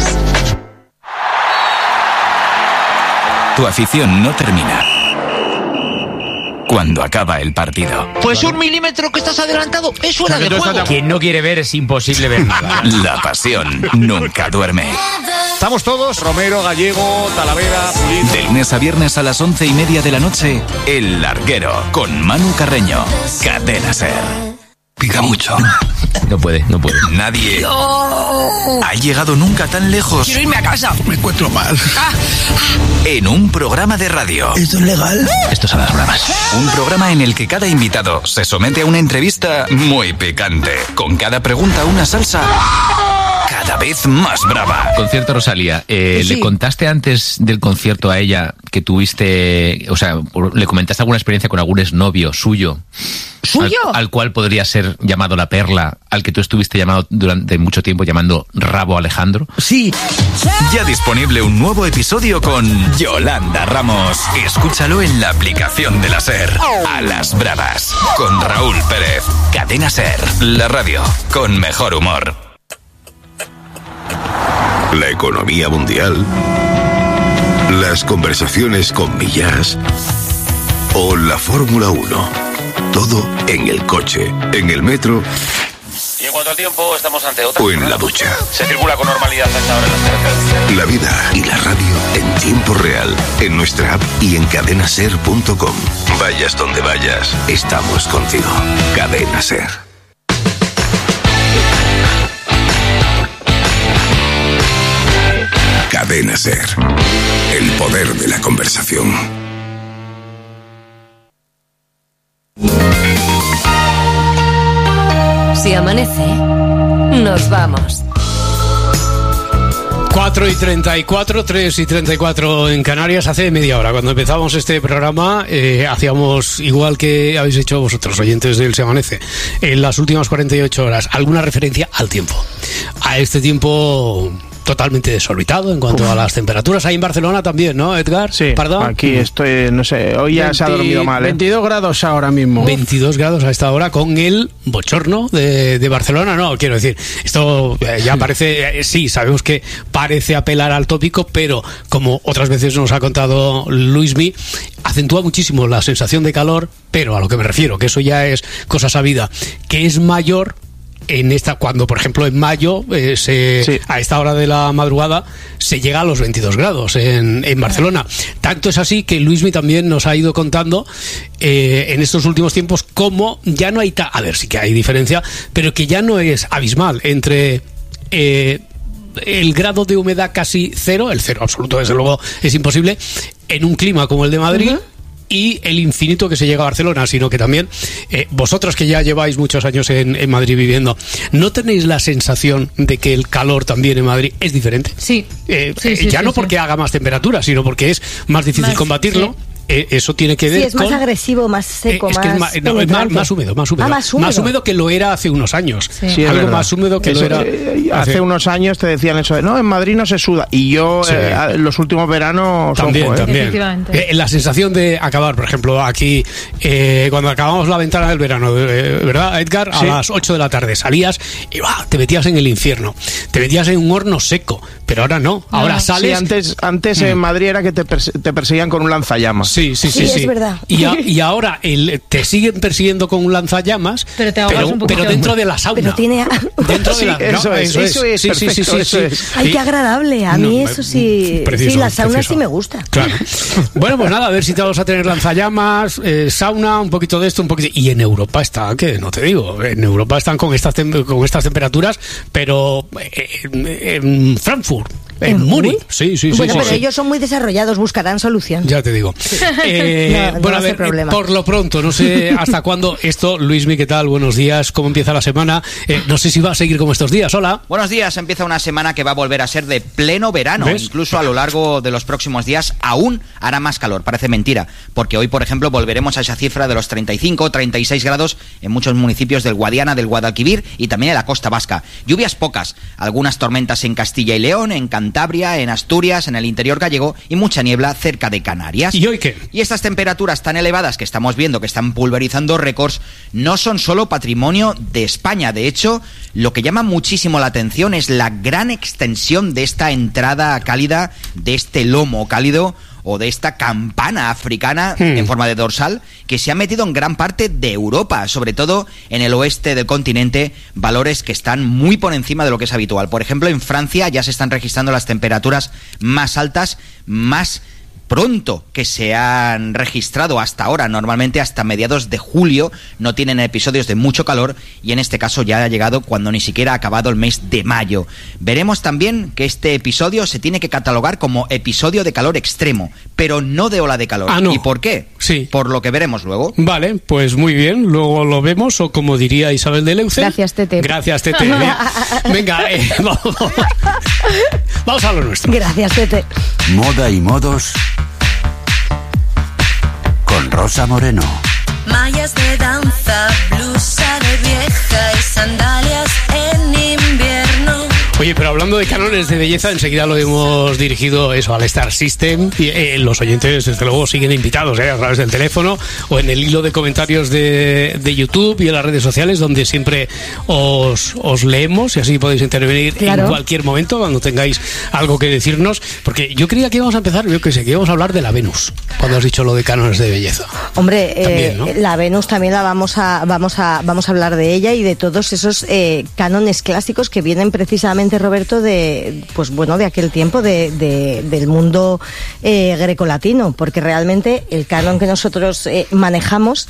Tu afición no termina cuando acaba el partido. Pues un milímetro que estás adelantado es fuera de juego. Quien no quiere ver es imposible ver nada. La pasión nunca duerme. Estamos todos, Romero, Gallego, Talavera, Pulido. De lunes a viernes a las once y media de la noche, El Larguero, con Manu Carreño. Cadena Ser. Pica mucho. No puede, no puede. Nadie No. ha llegado nunca tan lejos. Quiero irme a casa. Me encuentro mal. En un programa de radio. ¿Esto es legal? Estos son las bromas. Un programa en el que cada invitado se somete a una entrevista muy picante. Con cada pregunta una salsa cada vez más brava. Concierto Rosalía, eh, Sí. ¿le contaste antes del concierto a ella que tuviste, o sea, le comentaste alguna experiencia con algún exnovio suyo? ¿Suyo? Al, al cual podría ser llamado La Perla, al que tú estuviste llamado durante mucho tiempo llamando Rabo Alejandro. Sí. Ya disponible un nuevo episodio con Yolanda Ramos. Escúchalo en la aplicación de la SER. A las bravas. Con Raúl Pérez. Cadena SER. La radio con mejor humor. La economía mundial, las conversaciones con Millás o la Fórmula uno. Todo en el coche, en el metro Y en cuanto al tiempo, estamos ante otra. o en la ducha. Se circula con normalidad a esta hora en las carreteras. La vida y la radio en tiempo real, en nuestra app y en cadena ser punto com. Vayas donde vayas, estamos contigo. Cadena Ser. Cadena Ser. El poder de la conversación. Si amanece, nos vamos. cuatro y treinta y cuatro, tres y treinta y cuatro en Canarias. Hace media hora, cuando empezamos este programa, eh, hacíamos igual que habéis hecho vosotros, oyentes del Se Amanece, en las últimas cuarenta y ocho horas, alguna referencia al tiempo. A este tiempo totalmente desorbitado en cuanto Uf. a las temperaturas. Ahí en Barcelona también, ¿no, Edgar? Sí, ¿Perdón? aquí estoy, no sé, hoy ya veinte, se ha dormido mal, ¿eh? veintidós grados ahora mismo. veintidós grados a esta hora con el bochorno de, de Barcelona. No, quiero decir, esto eh, ya parece, eh, sí, sabemos que parece apelar al tópico, pero como otras veces nos ha contado Luismi, acentúa muchísimo la sensación de calor, pero a lo que me refiero, que eso ya es cosa sabida, que es mayor en esta, cuando por ejemplo en mayo eh, se, sí. a esta hora de la madrugada se llega a los veintidós grados en, en Barcelona. Tanto es así que Luismi también nos ha ido contando eh, en estos últimos tiempos cómo ya no hay ta- a ver, sí que hay diferencia, pero que ya no es abismal entre eh, el grado de humedad casi cero, el cero absoluto desde luego es imposible en un clima como el de Madrid, uh-huh. y el infinito que se llega a Barcelona, sino que también eh, vosotros que ya lleváis muchos años en, en Madrid viviendo, ¿no tenéis la sensación de que el calor también en Madrid es diferente? Sí. Eh, sí, eh, sí ya sí, no sí. porque haga más temperatura, sino porque es más difícil Más, combatirlo. sí. Eh, eso tiene que ver sí, es más con... agresivo, más seco, eh, es más, que es más, no, es más, más húmedo, más húmedo. Ah, más húmedo. Más húmedo que lo era hace unos años. Sí. Sí, algo verdad. más húmedo que eso, lo era eh, hace... hace unos años te decían eso de, no, en Madrid no se suda. Y yo, Sí. eh, los últimos veranos... También, ojo, ¿eh? también. Efectivamente. Eh, la sensación de acabar, por ejemplo, aquí, eh, cuando acabamos la ventana del verano, eh, ¿verdad, Edgar? A Sí. las ocho de la tarde salías y bah, te metías en el infierno. Te metías en un horno seco, pero ahora no. Ahora Ah, sales... Sí, antes, antes Mm. en Madrid era que te, perse- te perseguían con un lanzallamas. Sí, sí, sí. Sí, sí. es verdad. Y, a- y ahora el, te siguen persiguiendo con un lanzallamas, Pero te ahogas pero, un poquito. pero dentro de la sauna. Pero tiene... Dentro Sí, de la, no, eso es, eso es, Sí, sí, sí, perfecto, sí, eso sí. es. Ay, Sí. qué agradable. A mí No, eso sí... precioso, sí, la sauna precioso. sí me gusta. Claro. Bueno, pues nada, a ver si te vamos a tener lanzallamas, eh, sauna, un poquito de esto, un poquito... Y en Europa está, que no te digo, en Europa están con estas tem- con estas temperaturas, pero eh, en, en Frankfurt, En, en Muri. Sí, sí, sí. Bueno, sí, pero sí. ellos son muy desarrollados, buscarán solución. Ya te digo. Sí. Eh, no, no bueno, a ver, problema. por lo pronto, no sé hasta cuándo esto. Luismi, ¿qué tal? Buenos días. ¿Cómo empieza la semana? Eh, no sé si va a seguir como estos días. Hola. Buenos días. Empieza una semana que va a volver a ser de pleno verano. ¿Ves? Incluso a lo largo de los próximos días aún hará más calor. Parece mentira, porque hoy, por ejemplo, volveremos a esa cifra de los treinta y cinco, treinta y seis grados en muchos municipios del Guadiana, del Guadalquivir y también en la costa vasca. Lluvias pocas, algunas tormentas en Castilla y León, en Cantabria, en Asturias, en el interior gallego y mucha niebla cerca de Canarias. ¿Y hoy qué? Y estas temperaturas tan elevadas que estamos viendo, que están pulverizando récords, no son solo patrimonio de España. De hecho, lo que llama muchísimo la atención es la gran extensión de esta entrada cálida, de este lomo cálido o de esta campana africana hmm. en forma de dorsal, que se ha metido en gran parte de Europa, sobre todo en el oeste del continente, valores que están muy por encima de lo que es habitual. Por ejemplo, en Francia ya se están registrando las temperaturas más altas, más pronto que se han registrado hasta ahora. Normalmente hasta mediados de julio no tienen episodios de mucho calor y en este caso ya ha llegado cuando ni siquiera ha acabado el mes de mayo. Veremos también que este episodio se tiene que catalogar como episodio de calor extremo, pero no de ola de calor. Ah, no. ¿Y por qué? Sí. Por lo que veremos luego. Vale, pues muy bien, luego lo vemos, o como diría Isabel de Leucen. Gracias, Tete. Gracias, Tete. Venga, eh, vamos, vamos a lo nuestro. Gracias, Tete. Moda y modos con Rosa Moreno. Mallas de danza, blusa de vieja y sandalias en invierno. Oye, pero hablando de cánones de belleza, enseguida lo hemos dirigido eso al Star System y eh, los oyentes desde luego siguen invitados eh, a través del teléfono o en el hilo de comentarios de, de YouTube y en las redes sociales, donde siempre os, os leemos y así podéis intervenir claro. en cualquier momento cuando tengáis algo que decirnos, porque yo creía que íbamos a empezar, yo que sé, que íbamos a hablar de la Venus cuando has dicho lo de cánones de belleza. Hombre, también, ¿no? eh, la Venus también la vamos a vamos a vamos a hablar de ella y de todos esos eh, cánones clásicos que vienen precisamente, Roberto, de pues bueno de aquel tiempo de, de del mundo eh, grecolatino, porque realmente el canon que nosotros eh, manejamos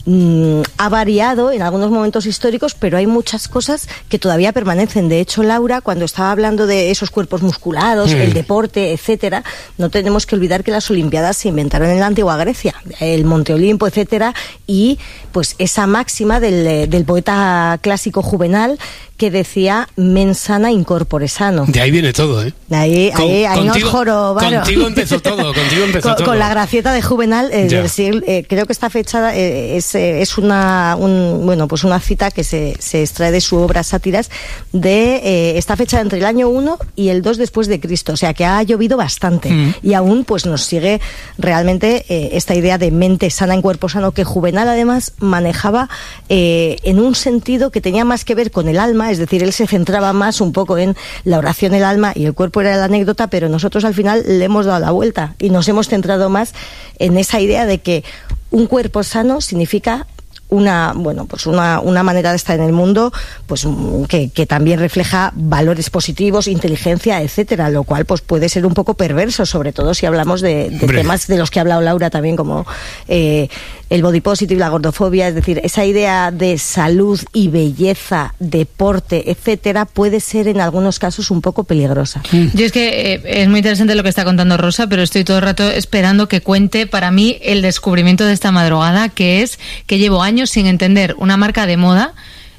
mm, ha variado en algunos momentos históricos, pero hay muchas cosas que todavía permanecen. De hecho, Laura, cuando estaba hablando de esos cuerpos musculados, mm. el deporte, etcétera, no tenemos que olvidar que las Olimpiadas se inventaron en la antigua Grecia, el Monte Olimpo, etcétera, y pues esa máxima del, del poeta clásico Juvenal, que decía mens sana in corpore sano. De ahí viene todo, ¿eh? Ahí, con, ahí, ahí contigo, nos jorobaron. Contigo empezó todo, contigo empezó con, todo. Con la gracieta de Juvenal, eh, del siglo, eh, creo que esta fecha eh, es, eh, es una un, bueno pues una cita que se, se extrae de su obra Sátiras, de eh, esta fecha entre el año uno y el dos después de Cristo, o sea que ha llovido bastante mm. y aún pues nos sigue realmente eh, esta idea de mente sana en cuerpo sano, que Juvenal además manejaba eh, en un sentido que tenía más que ver con el alma. Es decir, él se centraba más un poco en la oración, el alma, y el cuerpo era la anécdota, pero nosotros al final le hemos dado la vuelta y nos hemos centrado más en esa idea de que un cuerpo sano significa una bueno pues una, una manera de estar en el mundo pues que, que también refleja valores positivos, inteligencia, etcétera, lo cual pues puede ser un poco perverso, sobre todo si hablamos de, de temas de los que ha hablado Laura también, como eh, el body positive, la gordofobia. Es decir, esa idea de salud y belleza, deporte, etcétera, puede ser en algunos casos un poco peligrosa. Yo es que eh, es muy interesante lo que está contando Rosa, pero estoy todo el rato esperando que cuente para mí el descubrimiento de esta madrugada, que es que llevo años sin entender una marca de moda,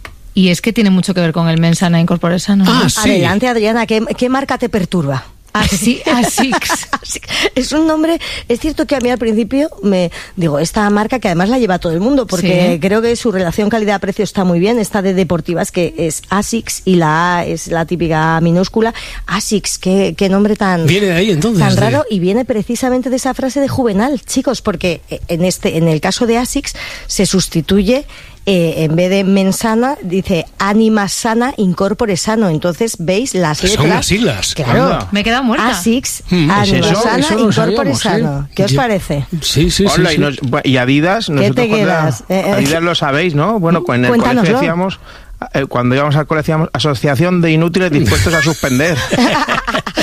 y es que tiene mucho que ver con el mens sana in corpore sano. Ah, sí. Adelante, Adriana, ¿qué, qué marca te perturba? Así, Asics. Es un nombre, es cierto que a mí al principio me digo, esta marca que además la lleva todo el mundo, porque sí. creo que su relación calidad-precio está muy bien, esta de deportivas que es Asics y la A es la típica minúscula. Asics, qué, qué nombre tan, viene de ahí, entonces, tan raro, de... y viene precisamente de esa frase de Juvenal, chicos, porque en este, en el caso de Asics se sustituye Eh, en vez de mensana, dice anima sana in corpore sano. Entonces, ¿veis las letras? Son las siglas. Claro. Anda. Me he quedado muerta. Asics, Mm, anima eso- sana eso lo in corpore sabíamos, sano. ¿eh? ¿Qué os Yo- parece? Sí, sí, sí. Hola, sí. y, nos- y Adidas, nosotros te con la- quedas? Eh, eh. Adidas lo sabéis, ¿no? Bueno, pues en el Cuéntanoslo. colegio decíamos, eh, cuando íbamos al colegio decíamos Asociación de Inútiles Dispuestos a Suspender.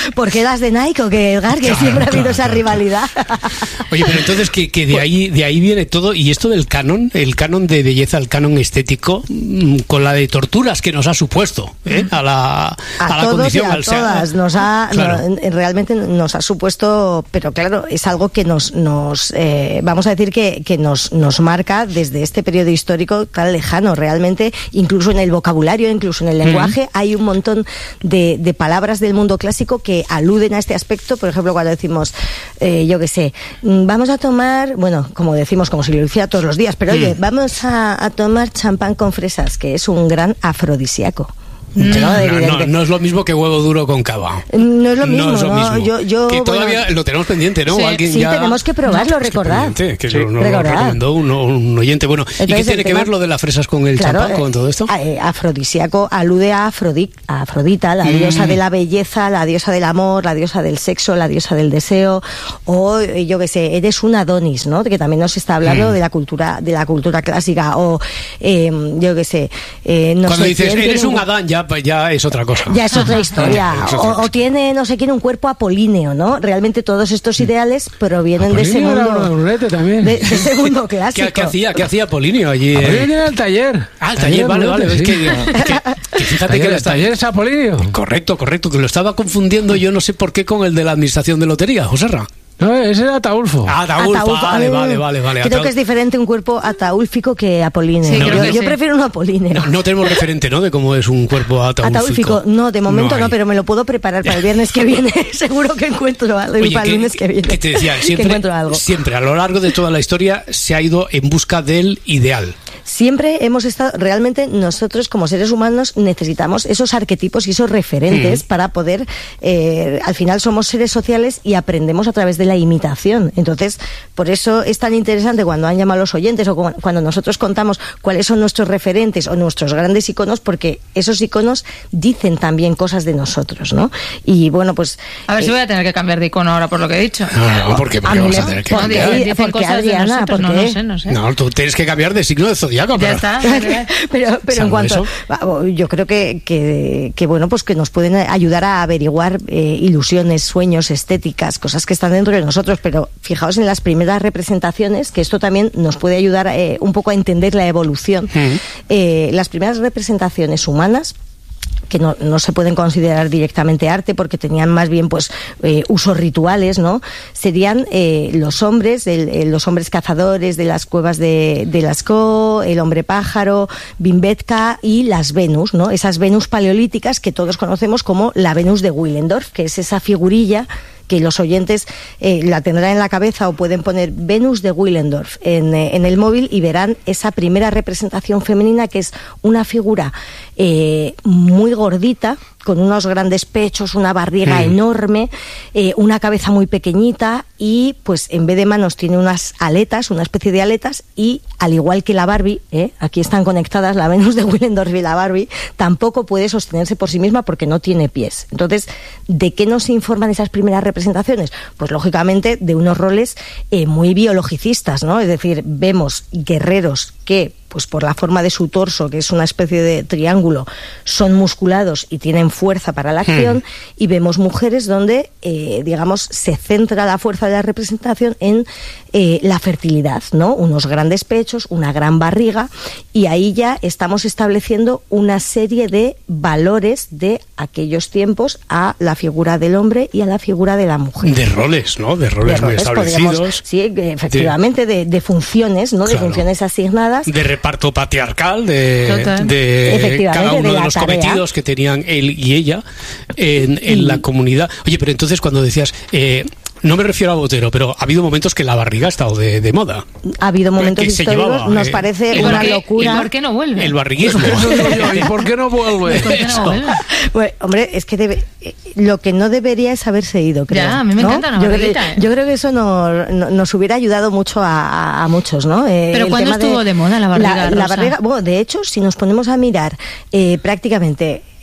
¿Por qué las de Nike o qué, Edgar? Que Claro, siempre ha habido claro, esa claro. rivalidad. Oye, pero entonces que, que de ahí de ahí viene todo, y esto del canon, el canon de belleza, el canon estético, mm, con la de torturas que nos ha supuesto, ¿eh? a la, a A la todos condición, y a al ser- todas nos ha Claro. no, realmente nos ha supuesto, pero claro, es algo que nos nos eh, vamos a decir que, que nos nos marca desde este periodo histórico tan lejano. Realmente, incluso en el vocabulario, incluso en el lenguaje, Ujú. hay un montón de, de palabras del mundo clásico que aluden a este aspecto. Por ejemplo, cuando decimos, eh, yo qué sé, mm, vamos a tomar, bueno, como decimos, como si lo hiciera todos los días, pero Mm. oye, vamos a, a tomar champán con fresas, que es un gran afrodisíaco. No, ¿no? no, Evidente. no es lo mismo que huevo duro con cava. No es lo mismo, No es lo ¿no? mismo. Yo, yo, que todavía bueno, lo tenemos pendiente, ¿no? sí, Alguien sí, ya... tenemos que probarlo, recordad. pendiente, que Sí. nos lo Recordad. recomendó un, un oyente. Bueno, ¿y qué Entonces, tiene el que tema- ver lo de las fresas con el Claro, champán, con eh, todo esto? eh, afrodisíaco alude a, Afrodit, a Afrodita, la Mm. diosa de la belleza, la diosa del amor, la diosa del sexo, la diosa del deseo, o eh, yo qué sé, eres un Adonis, ¿no? Que también nos está hablando Mm. de la cultura de la cultura clásica, o eh, yo qué sé, eh, no Cuando sé dices, quién eres tiene un Adán, ya, pues ya es otra cosa. ya es otra historia. Es otra O, o tiene, no sé quién, un cuerpo apolíneo, ¿no? Realmente todos estos ideales provienen de ese Apolíneo era mundo. un aburrete también. De, de ese mundo clásico. ¿Qué, qué hacía? ¿Qué hacía Polinio allí? Apolíneo eh? era el taller. Ah, el taller, vale, vale. Es sí. que, que- que fíjate Taller- que el taller es Apolinio. Correcto, correcto, que lo estaba confundiendo yo no sé por qué con el de la administración de lotería, Joserra. No, ese era Ataulfo. Ah, Ataulfo, Ataulfo, vale, ah, vale, vale, vale. Creo Ataul- que es diferente un cuerpo ataúlfico que apolíneo. Sí, yo creo que yo sí. prefiero un apolíneo. No, no tenemos referente, ¿no? De cómo es un cuerpo ataúlfico. Ataúlfico, no, de momento No no, hay. pero me lo puedo preparar para el viernes que viene. Seguro que encuentro algo. Oye, para el que- lunes que viene. que te decía, que siempre, encuentro algo. siempre a lo largo de toda la historia se ha ido en busca del ideal. Siempre hemos estado, realmente nosotros como seres humanos necesitamos esos arquetipos y esos referentes Mm. para poder, eh, al final somos seres sociales y aprendemos a través de la imitación. Entonces, por eso es tan interesante cuando han llamado los oyentes o cu- cuando nosotros contamos cuáles son nuestros referentes o nuestros grandes iconos, porque esos iconos dicen también cosas de nosotros, ¿no? Y bueno, pues... A ver si eh, voy a tener que cambiar de icono ahora por lo que he dicho. No, no, porque A mí vamos me- a tener que porque- cambiar. Dicen ¿por qué, cosas de Adriana? nosotros, ¿Por no, qué? no sé, no sé. No, tú tienes que cambiar de signo de zodiaco. Ya pero- está. pero pero en Salvo cuanto eso. va, yo creo que, que, que, bueno, pues que nos pueden ayudar a averiguar eh, ilusiones, sueños, estéticas, cosas que están dentro de nosotros, pero fijaos en las primeras representaciones, que esto también nos puede ayudar eh, un poco a entender la evolución. Eh, las primeras representaciones humanas, que no, no se pueden considerar directamente arte porque tenían más bien pues eh, usos rituales, ¿no? Serían eh, los hombres, el, el- los hombres cazadores de las cuevas de, de Lascaux, el hombre pájaro, Bimbetka y las Venus, ¿no? Esas Venus paleolíticas que todos conocemos como la Venus de Willendorf, que es esa figurilla que los oyentes eh, la tendrán en la cabeza o pueden poner Venus de Willendorf en, eh, en el móvil y verán esa primera representación femenina que es una figura eh, muy gordita, con unos grandes pechos, una barriga Mm. enorme, eh, una cabeza muy pequeñita y pues en vez de manos tiene unas aletas, una especie de aletas y al igual que la Barbie, ¿eh? Aquí están conectadas la Venus de Willendorf y la Barbie, tampoco puede sostenerse por sí misma porque no tiene pies. Entonces, ¿de qué nos informan esas primeras representaciones? Pues lógicamente de unos roles eh, muy biologicistas, ¿no? Es decir, vemos guerreros que pues por la forma de su torso, que es una especie de triángulo, son musculados y tienen fuerza para la acción, Hmm. y vemos mujeres donde, eh, digamos, se centra la fuerza de la representación en eh, la fertilidad, ¿no? Unos grandes pechos, una gran barriga, y ahí ya estamos estableciendo una serie de valores de aquellos tiempos a la figura del hombre y a la figura de la mujer. De roles, ¿no? De roles, De muy roles, establecidos. podríamos- sí, efectivamente, de, de funciones, ¿no? De Claro. funciones asignadas. De reparto patriarcal, de, Total. de Efectivamente, cada uno de de, la los tarea. cometidos que tenían él y ella en, en la comunidad. Oye, pero entonces cuando decías, eh, no me refiero a Botero, pero ha habido momentos que la barriga ha estado de, de moda. Ha habido momentos que se históricos, llevaba, nos eh, parece el una barri- locura. ¿Y por qué no vuelve? El barriguismo. ¿Y por qué no vuelve? ¿Por qué no vuelve? Pues, hombre, es que debe- eh, lo que no debería es haberse ido, creo. Ya, a mí me ¿no? encanta una yo, creo, barriguita, ¿eh? yo creo que eso no- no- nos hubiera ayudado mucho a, a- a muchos, ¿no? Eh, Pero el ¿cuándo tema estuvo de moda la barriga, La, la Rosa? barriga, bueno, de hecho, si nos ponemos a mirar eh, prácticamente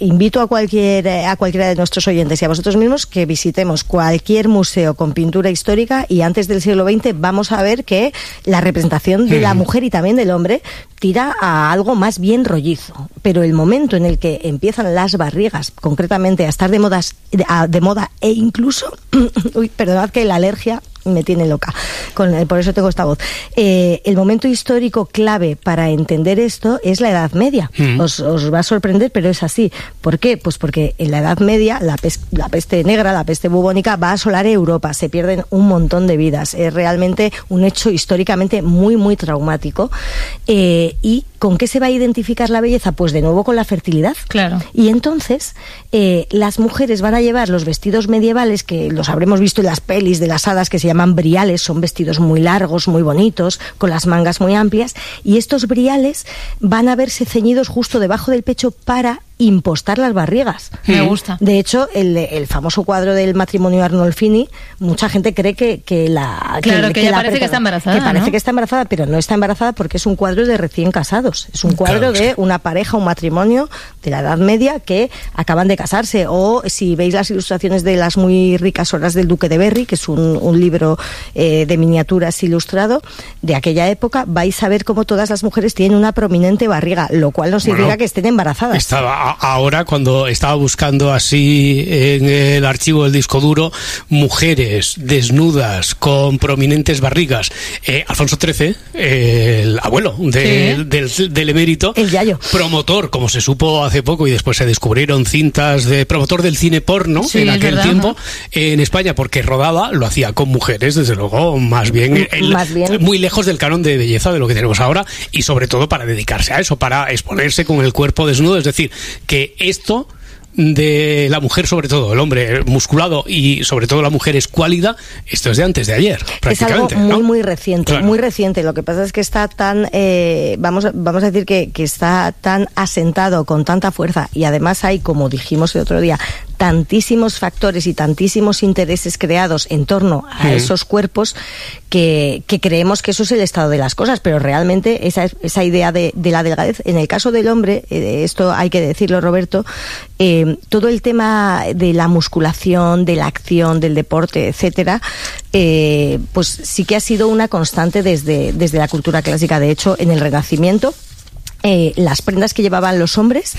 invito a cualquier a cualquiera de nuestros oyentes y a vosotros mismos que visitemos cualquier museo con pintura histórica y antes del siglo veinte vamos a ver que la representación de la mujer y también del hombre tira a algo más bien rollizo. Pero el momento en el que empiezan las barrigas, concretamente, a estar de, modas, de, a, de moda e incluso... uy, perdonad que la alergia me tiene loca, con, por eso tengo esta voz. Eh, el momento histórico clave para entender esto es la Edad Media. Mm. Os, os va a sorprender, pero es así. ¿Por qué? Pues porque en la Edad Media la, pes, la peste negra, la peste bubónica va a asolar Europa, se pierden un montón de vidas. Es realmente un hecho históricamente muy, muy traumático. Eh, ¿Y con qué se va a identificar la belleza? Pues de nuevo con la fertilidad. Claro. Y entonces eh, las mujeres van a llevar los vestidos medievales, que los habremos visto en las pelis de las hadas, que se llaman briales, son vestidos muy largos, muy bonitos, con las mangas muy amplias, y estos briales van a verse ceñidos justo debajo del pecho para impostar las barrigas. Me gusta. De hecho, el, el famoso cuadro del matrimonio Arnolfini, mucha gente cree que, que la... Claro, que, que, que ella la parece que está embarazada, Que parece ¿no? que está embarazada, pero no está embarazada porque es un cuadro de recién casados. Es un cuadro Claro, de sí. una pareja, un matrimonio de la Edad Media que acaban de casarse. O si veis las ilustraciones de Las muy ricas horas del Duque de Berry, que es un, un libro eh, de miniaturas ilustrado de aquella época, vais a ver cómo todas las mujeres tienen una prominente barriga, lo cual no significa Bueno, que estén embarazadas. Estaba a- ahora, cuando estaba buscando así en el archivo del disco duro, mujeres desnudas con prominentes barrigas. Eh, Alfonso trece, eh, el abuelo de- Sí. del, del emérito, el yayo, promotor, como se supo hace poco y después se descubrieron cintas de promotor del cine porno Sí, en es aquel verdad, tiempo ¿no? en España, porque rodaba, lo hacía con mujeres, desde luego, más bien, el- Más bien. muy lejos del canon de belleza de lo que tenemos ahora, y sobre todo para dedicarse a eso, para exponerse con el cuerpo desnudo. Es decir, que esto de la mujer, sobre todo el hombre musculado y sobre todo la mujer escuálida, esto es de antes de ayer, prácticamente. Es algo muy, ¿no? muy reciente, Claro. muy reciente. Lo que pasa es que está tan, eh, vamos, vamos a decir que, que está tan asentado con tanta fuerza, y además hay, como dijimos el otro día, tantísimos factores y tantísimos intereses creados en torno a Mm. esos cuerpos que, que creemos que eso es el estado de las cosas, pero realmente esa, esa idea de, de la delgadez, en el caso del hombre, eh, esto hay que decirlo, Roberto, eh, todo el tema de la musculación, de la acción, del deporte, etcétera, eh, pues sí que ha sido una constante desde, desde la cultura clásica. De hecho, en el Renacimiento, Eh, las prendas que llevaban los hombres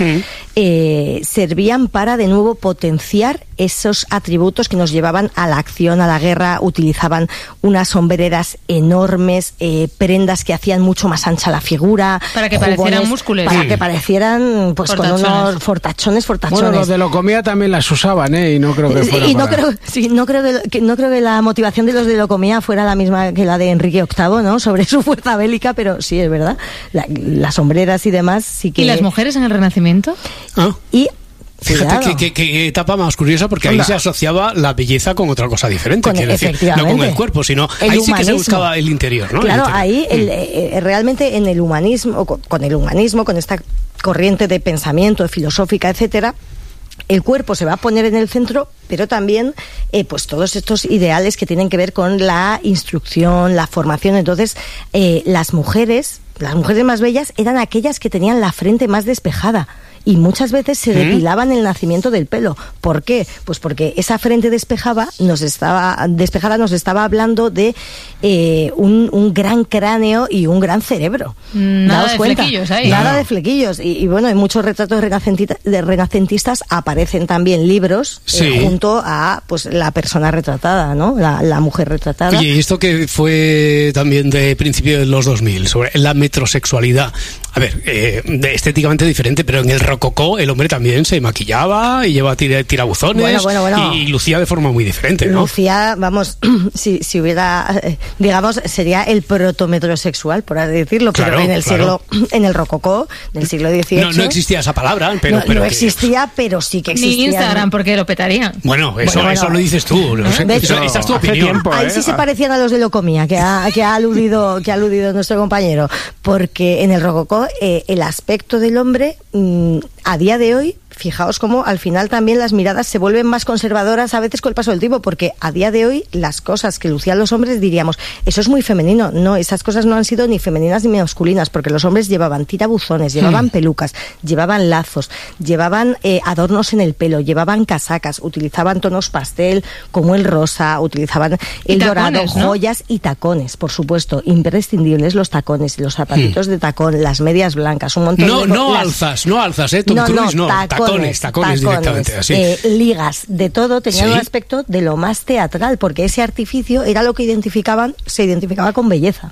eh, servían para de nuevo potenciar esos atributos que nos llevaban a la acción, a la guerra. Utilizaban unas sombreras enormes, eh, prendas que hacían mucho más ancha la figura, Para que jubones, parecieran músculos. para Sí. que parecieran pues con Fortachones. unos fortachones, fortachones. Bueno, los de Locomía también las usaban, ¿eh? Y no creo que fuera Y no para- creo, sí, no creo que, que- no creo que la motivación de los de Locomía fuera la misma que la de Enrique octavo, ¿no? Sobre su fuerza bélica, pero sí, es verdad. La- las sombreras y demás sí que... ¿Y las mujeres en el Renacimiento? Ah. Y Fíjate Cuidado. que, que- que etapa más curiosa, porque ahí Onda. se asociaba la belleza con otra cosa diferente, Con- quiero decir, no efectivamente. con el cuerpo, sino El ahí sí que se humanismo. buscaba el interior, ¿no? El Claro, interior. ahí el, eh, realmente en el humanismo, con, con el humanismo, con esta corriente de pensamiento filosófica, etcétera, el cuerpo se va a poner en el centro, pero también eh, pues todos estos ideales que tienen que ver con la instrucción, la formación. Entonces, eh, las mujeres, las mujeres más bellas eran aquellas que tenían la frente más despejada. Y muchas veces se ¿Mm? depilaban el nacimiento del pelo. ¿Por qué? Pues porque esa frente despejaba, nos estaba, despejada nos estaba hablando de eh, un, un gran cráneo y un gran cerebro. Mm, nada Daos de cuenta. flequillos ahí. Nada Claro. de flequillos. Y, y bueno, en muchos retratos renacentita- de renacentistas aparecen también libros eh, Sí. junto a pues la persona retratada, ¿no? La, la mujer retratada. Oye, y esto que fue también de principio de los dos mil, sobre la metrosexualidad. A ver, eh, de- estéticamente diferente, pero en el rococó el hombre también se maquillaba y llevaba tira- tirabuzones Bueno, bueno, bueno. y lucía de forma muy diferente, ¿no? Lucía, vamos, si, si hubiera, eh, digamos, sería el protometrosexual, por así decirlo, pero Claro, en el claro. siglo, en el rococó del siglo dieciocho. No, no existía esa palabra, pero... no, pero no que- existía, pero sí que existía. Ni Instagram, porque lo petarían. Bueno, eso, Bueno, eso bueno. lo dices tú. no sé, De eso- hecho, esa es tu hace opinión. tiempo, Ahí ¿eh? sí se parecían a los de Locomía, que ha, que ha aludido que ha aludido nuestro compañero, porque en el rococó eh, el aspecto del hombre mm, a día de hoy fijaos cómo al final también las miradas se vuelven más conservadoras a veces con el paso del tiempo, porque a día de hoy las cosas que lucían los hombres diríamos, eso es muy femenino. No, esas cosas no han sido ni femeninas ni masculinas, porque los hombres llevaban tirabuzones, llevaban mm. pelucas, llevaban lazos, llevaban eh, adornos en el pelo, llevaban casacas, utilizaban tonos pastel como el rosa, utilizaban el tacones, dorado, ¿no? Joyas y tacones, por supuesto, imprescindibles los tacones, los zapatitos mm. de tacón, las medias blancas, un montón no, de... No, las... alzas, no alzas, ¿eh? Tom no, Cruise, no, no, tacones, tacones, tacones, tacones directamente, así. Eh, ligas, de todo, tenían ¿Sí? un aspecto de lo más teatral, porque ese artificio era lo que identificaban, se identificaba con belleza.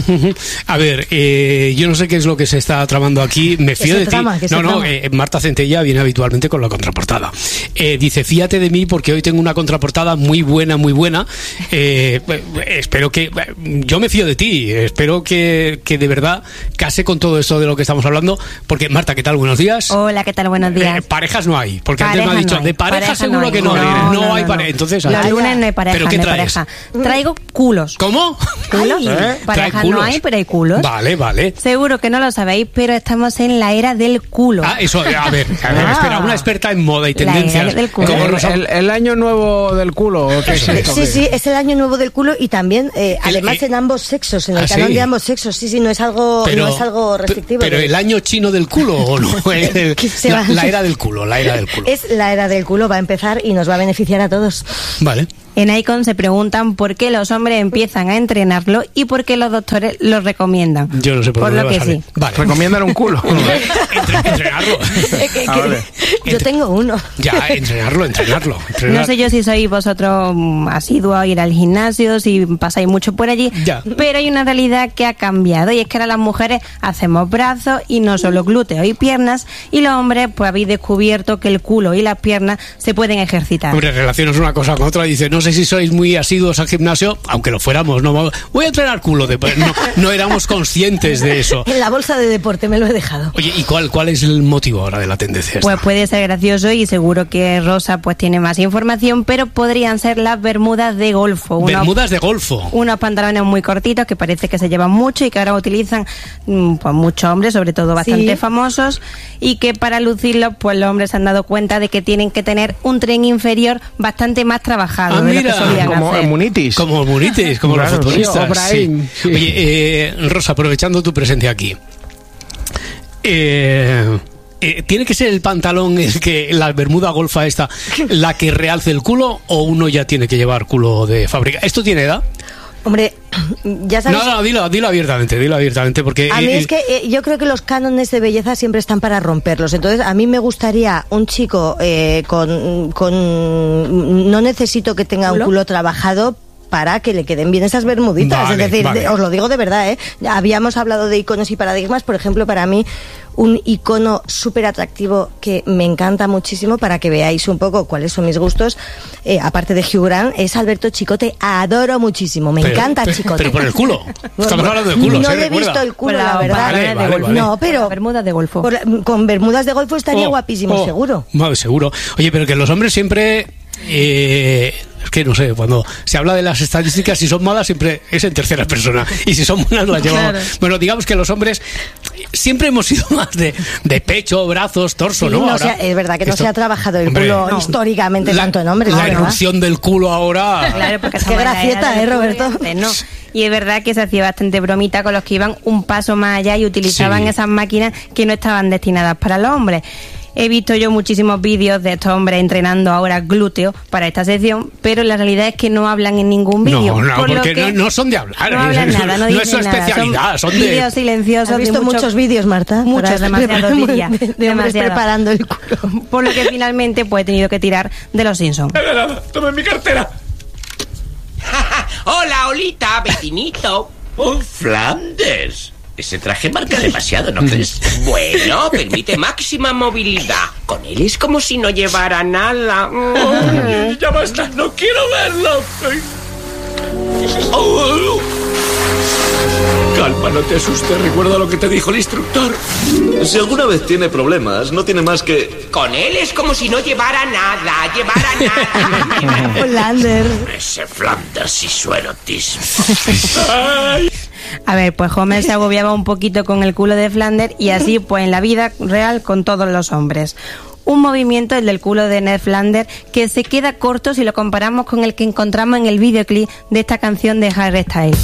A ver, eh, yo no sé qué es lo que se está tramando aquí, me fío de trama, ti. No, no, eh, Marta Centella viene habitualmente con la contraportada. Eh, dice, fíjate de mí porque hoy tengo una contraportada muy buena, muy buena. Eh, espero que... Yo me fío de ti, espero que, que de verdad case con todo esto de lo que estamos hablando, porque Marta, ¿qué tal? Buenos días. Hola, ¿qué tal? Buenos días. Eh, parejas no hay, porque pareja antes me ha dicho, no de pareja, pareja seguro no que no, no, no, no, no hay pareja. Entonces, los lunes no hay pareja, ¿pero qué no hay traes? pareja. Traigo culos. ¿Cómo? ¿Culos? ¿Eh? Parejas no hay, pero hay culos. Vale, vale. Seguro que no lo sabéis, pero estamos en la era del culo. Ah, eso, a ver, a ver, ah. espera, una experta en moda y tendencias. Del culo. Como el, el, el año nuevo del culo. ¿O qué es esto? Sí, sí, es el año nuevo del culo y también, eh, el, además eh, en ambos sexos, en el ¿ah, canon sí? de ambos sexos, sí, sí, no es algo, pero, no es algo restrictivo. Pero de... el año chino del culo, ¿o no? El, la, la era del culo, la era del culo. Es la era del culo, va a empezar y nos va a beneficiar a todos. Vale. En Icon se preguntan por qué los hombres empiezan a entrenarlo y por qué los doctores lo recomiendan. Yo no sé por, por dónde lo que sí. Vale. Recomiendan un culo. Entre, entrenarlo. que, que, vale. Yo tengo uno. Ya, entrenarlo, entrenarlo. Entrenar. No sé yo si sois vosotros asiduos a ir al gimnasio, si pasáis mucho por allí, ya. Pero hay una realidad que ha cambiado y es que ahora las mujeres hacemos brazos y no solo glúteos y piernas, y los hombres pues habéis descubierto que el culo y las piernas se pueden ejercitar. Hombre, relacionas una cosa con otra y dice, no sé si sois muy asiduos al gimnasio, aunque lo fuéramos, no voy a entrenar culo, de, no, no éramos conscientes de eso. En la bolsa de deporte me lo he dejado. Oye, ¿y cuál, cuál es el motivo ahora de la tendencia esta? Pues puede ser gracioso y seguro que Rosa pues tiene más información, pero podrían ser las bermudas de golfo. Unos, bermudas de golfo. Unos pantalones muy cortitos que parece que se llevan mucho y que ahora utilizan pues muchos hombres, sobre todo bastante sí. famosos, y que para lucirlos pues los hombres se han dado cuenta de que tienen que tener un tren inferior bastante más trabajado. Ah, de mira. Lo que Como hacer. el munitis. Como el munitis, como claro, los futbolistas. Sí, sí. Sí. Oye, eh, Rosa, aprovechando tu presencia aquí. Eh... Eh, ¿Tiene que ser el pantalón el que la bermuda golfa esta la que realce el culo o uno ya tiene que llevar culo de fábrica? ¿Esto tiene edad? Hombre, ya sabes... No, no, dilo, dilo abiertamente, dilo abiertamente, porque... A mí eh, es que eh, yo creo que los cánones de belleza siempre están para romperlos. Entonces, a mí me gustaría un chico eh, con, con... No necesito que tenga un culo trabajado para que le queden bien esas bermuditas. Vale, es decir, vale. de, os lo digo de verdad, ¿eh? Habíamos hablado de iconos y paradigmas. Por ejemplo, para mí, un icono súper atractivo que me encanta muchísimo, para que veáis un poco cuáles son mis gustos, eh, aparte de Hugh Grant, es Alberto Chicote. Adoro muchísimo, me pero, encanta pero, Chicote. Pero por el culo. Estamos hablando de culo. No ¿se le he recuerda? visto el culo, la, la verdad. Vale, vale, vale. No, pero... Bermudas de golfo. Por, con bermudas de golfo estaría oh, guapísimo, oh, seguro. Vale, seguro. Oye, pero que los hombres siempre... Eh, es que no sé, cuando se habla de las estadísticas, si son malas siempre es en tercera persona y si son buenas las llevamos. Claro. Bueno, digamos que los hombres siempre hemos sido más de, de pecho, brazos, torso, sí, ¿no? no ahora, sea, es verdad que esto, no se ha trabajado el hombre, culo no, históricamente la, tanto en hombres. La ¿no? erupción del culo ahora. Claro, porque qué gracieta, ¿eh, Roberto? No. Y es verdad que se hacía bastante bromita con los que iban un paso más allá y utilizaban sí. esas máquinas que no estaban destinadas para los hombres. He visto yo muchísimos vídeos de estos hombres entrenando ahora glúteos para esta sección, pero la realidad es que no hablan en ningún vídeo. No, no, por porque no, no son de hablar. No hablan nada, no, no es su especialidad. Nada. Son, son de vídeos silenciosos. ¿Has visto de muchos mucho, vídeos, Marta? Muchos, demasiados diría. De, de hombres preparando el culo. Por lo que finalmente pues he tenido que tirar de los Simpsons. ¡Toma mi cartera! Hola, Olita, vecinito. Oh, Flanders. Ese traje marca demasiado, ¿no crees? Bueno, permite máxima movilidad. Con él es como si no llevara nada. Ay, ya basta, no quiero verlo. Oh. Calma, no te asustes. Recuerda lo que te dijo el instructor. Si alguna vez tiene problemas, no tiene más que... Con él es como si no llevara nada, llevara nada. Flanders. Ese Flanders y su erotismo. Ay. A ver, pues Homer se agobiaba un poquito con el culo de Flanders y así pues en la vida real con todos los hombres. un movimiento, el del culo de Ned Flanders, que se queda corto si lo comparamos con el que encontramos en el videoclip de esta canción de Harry Styles.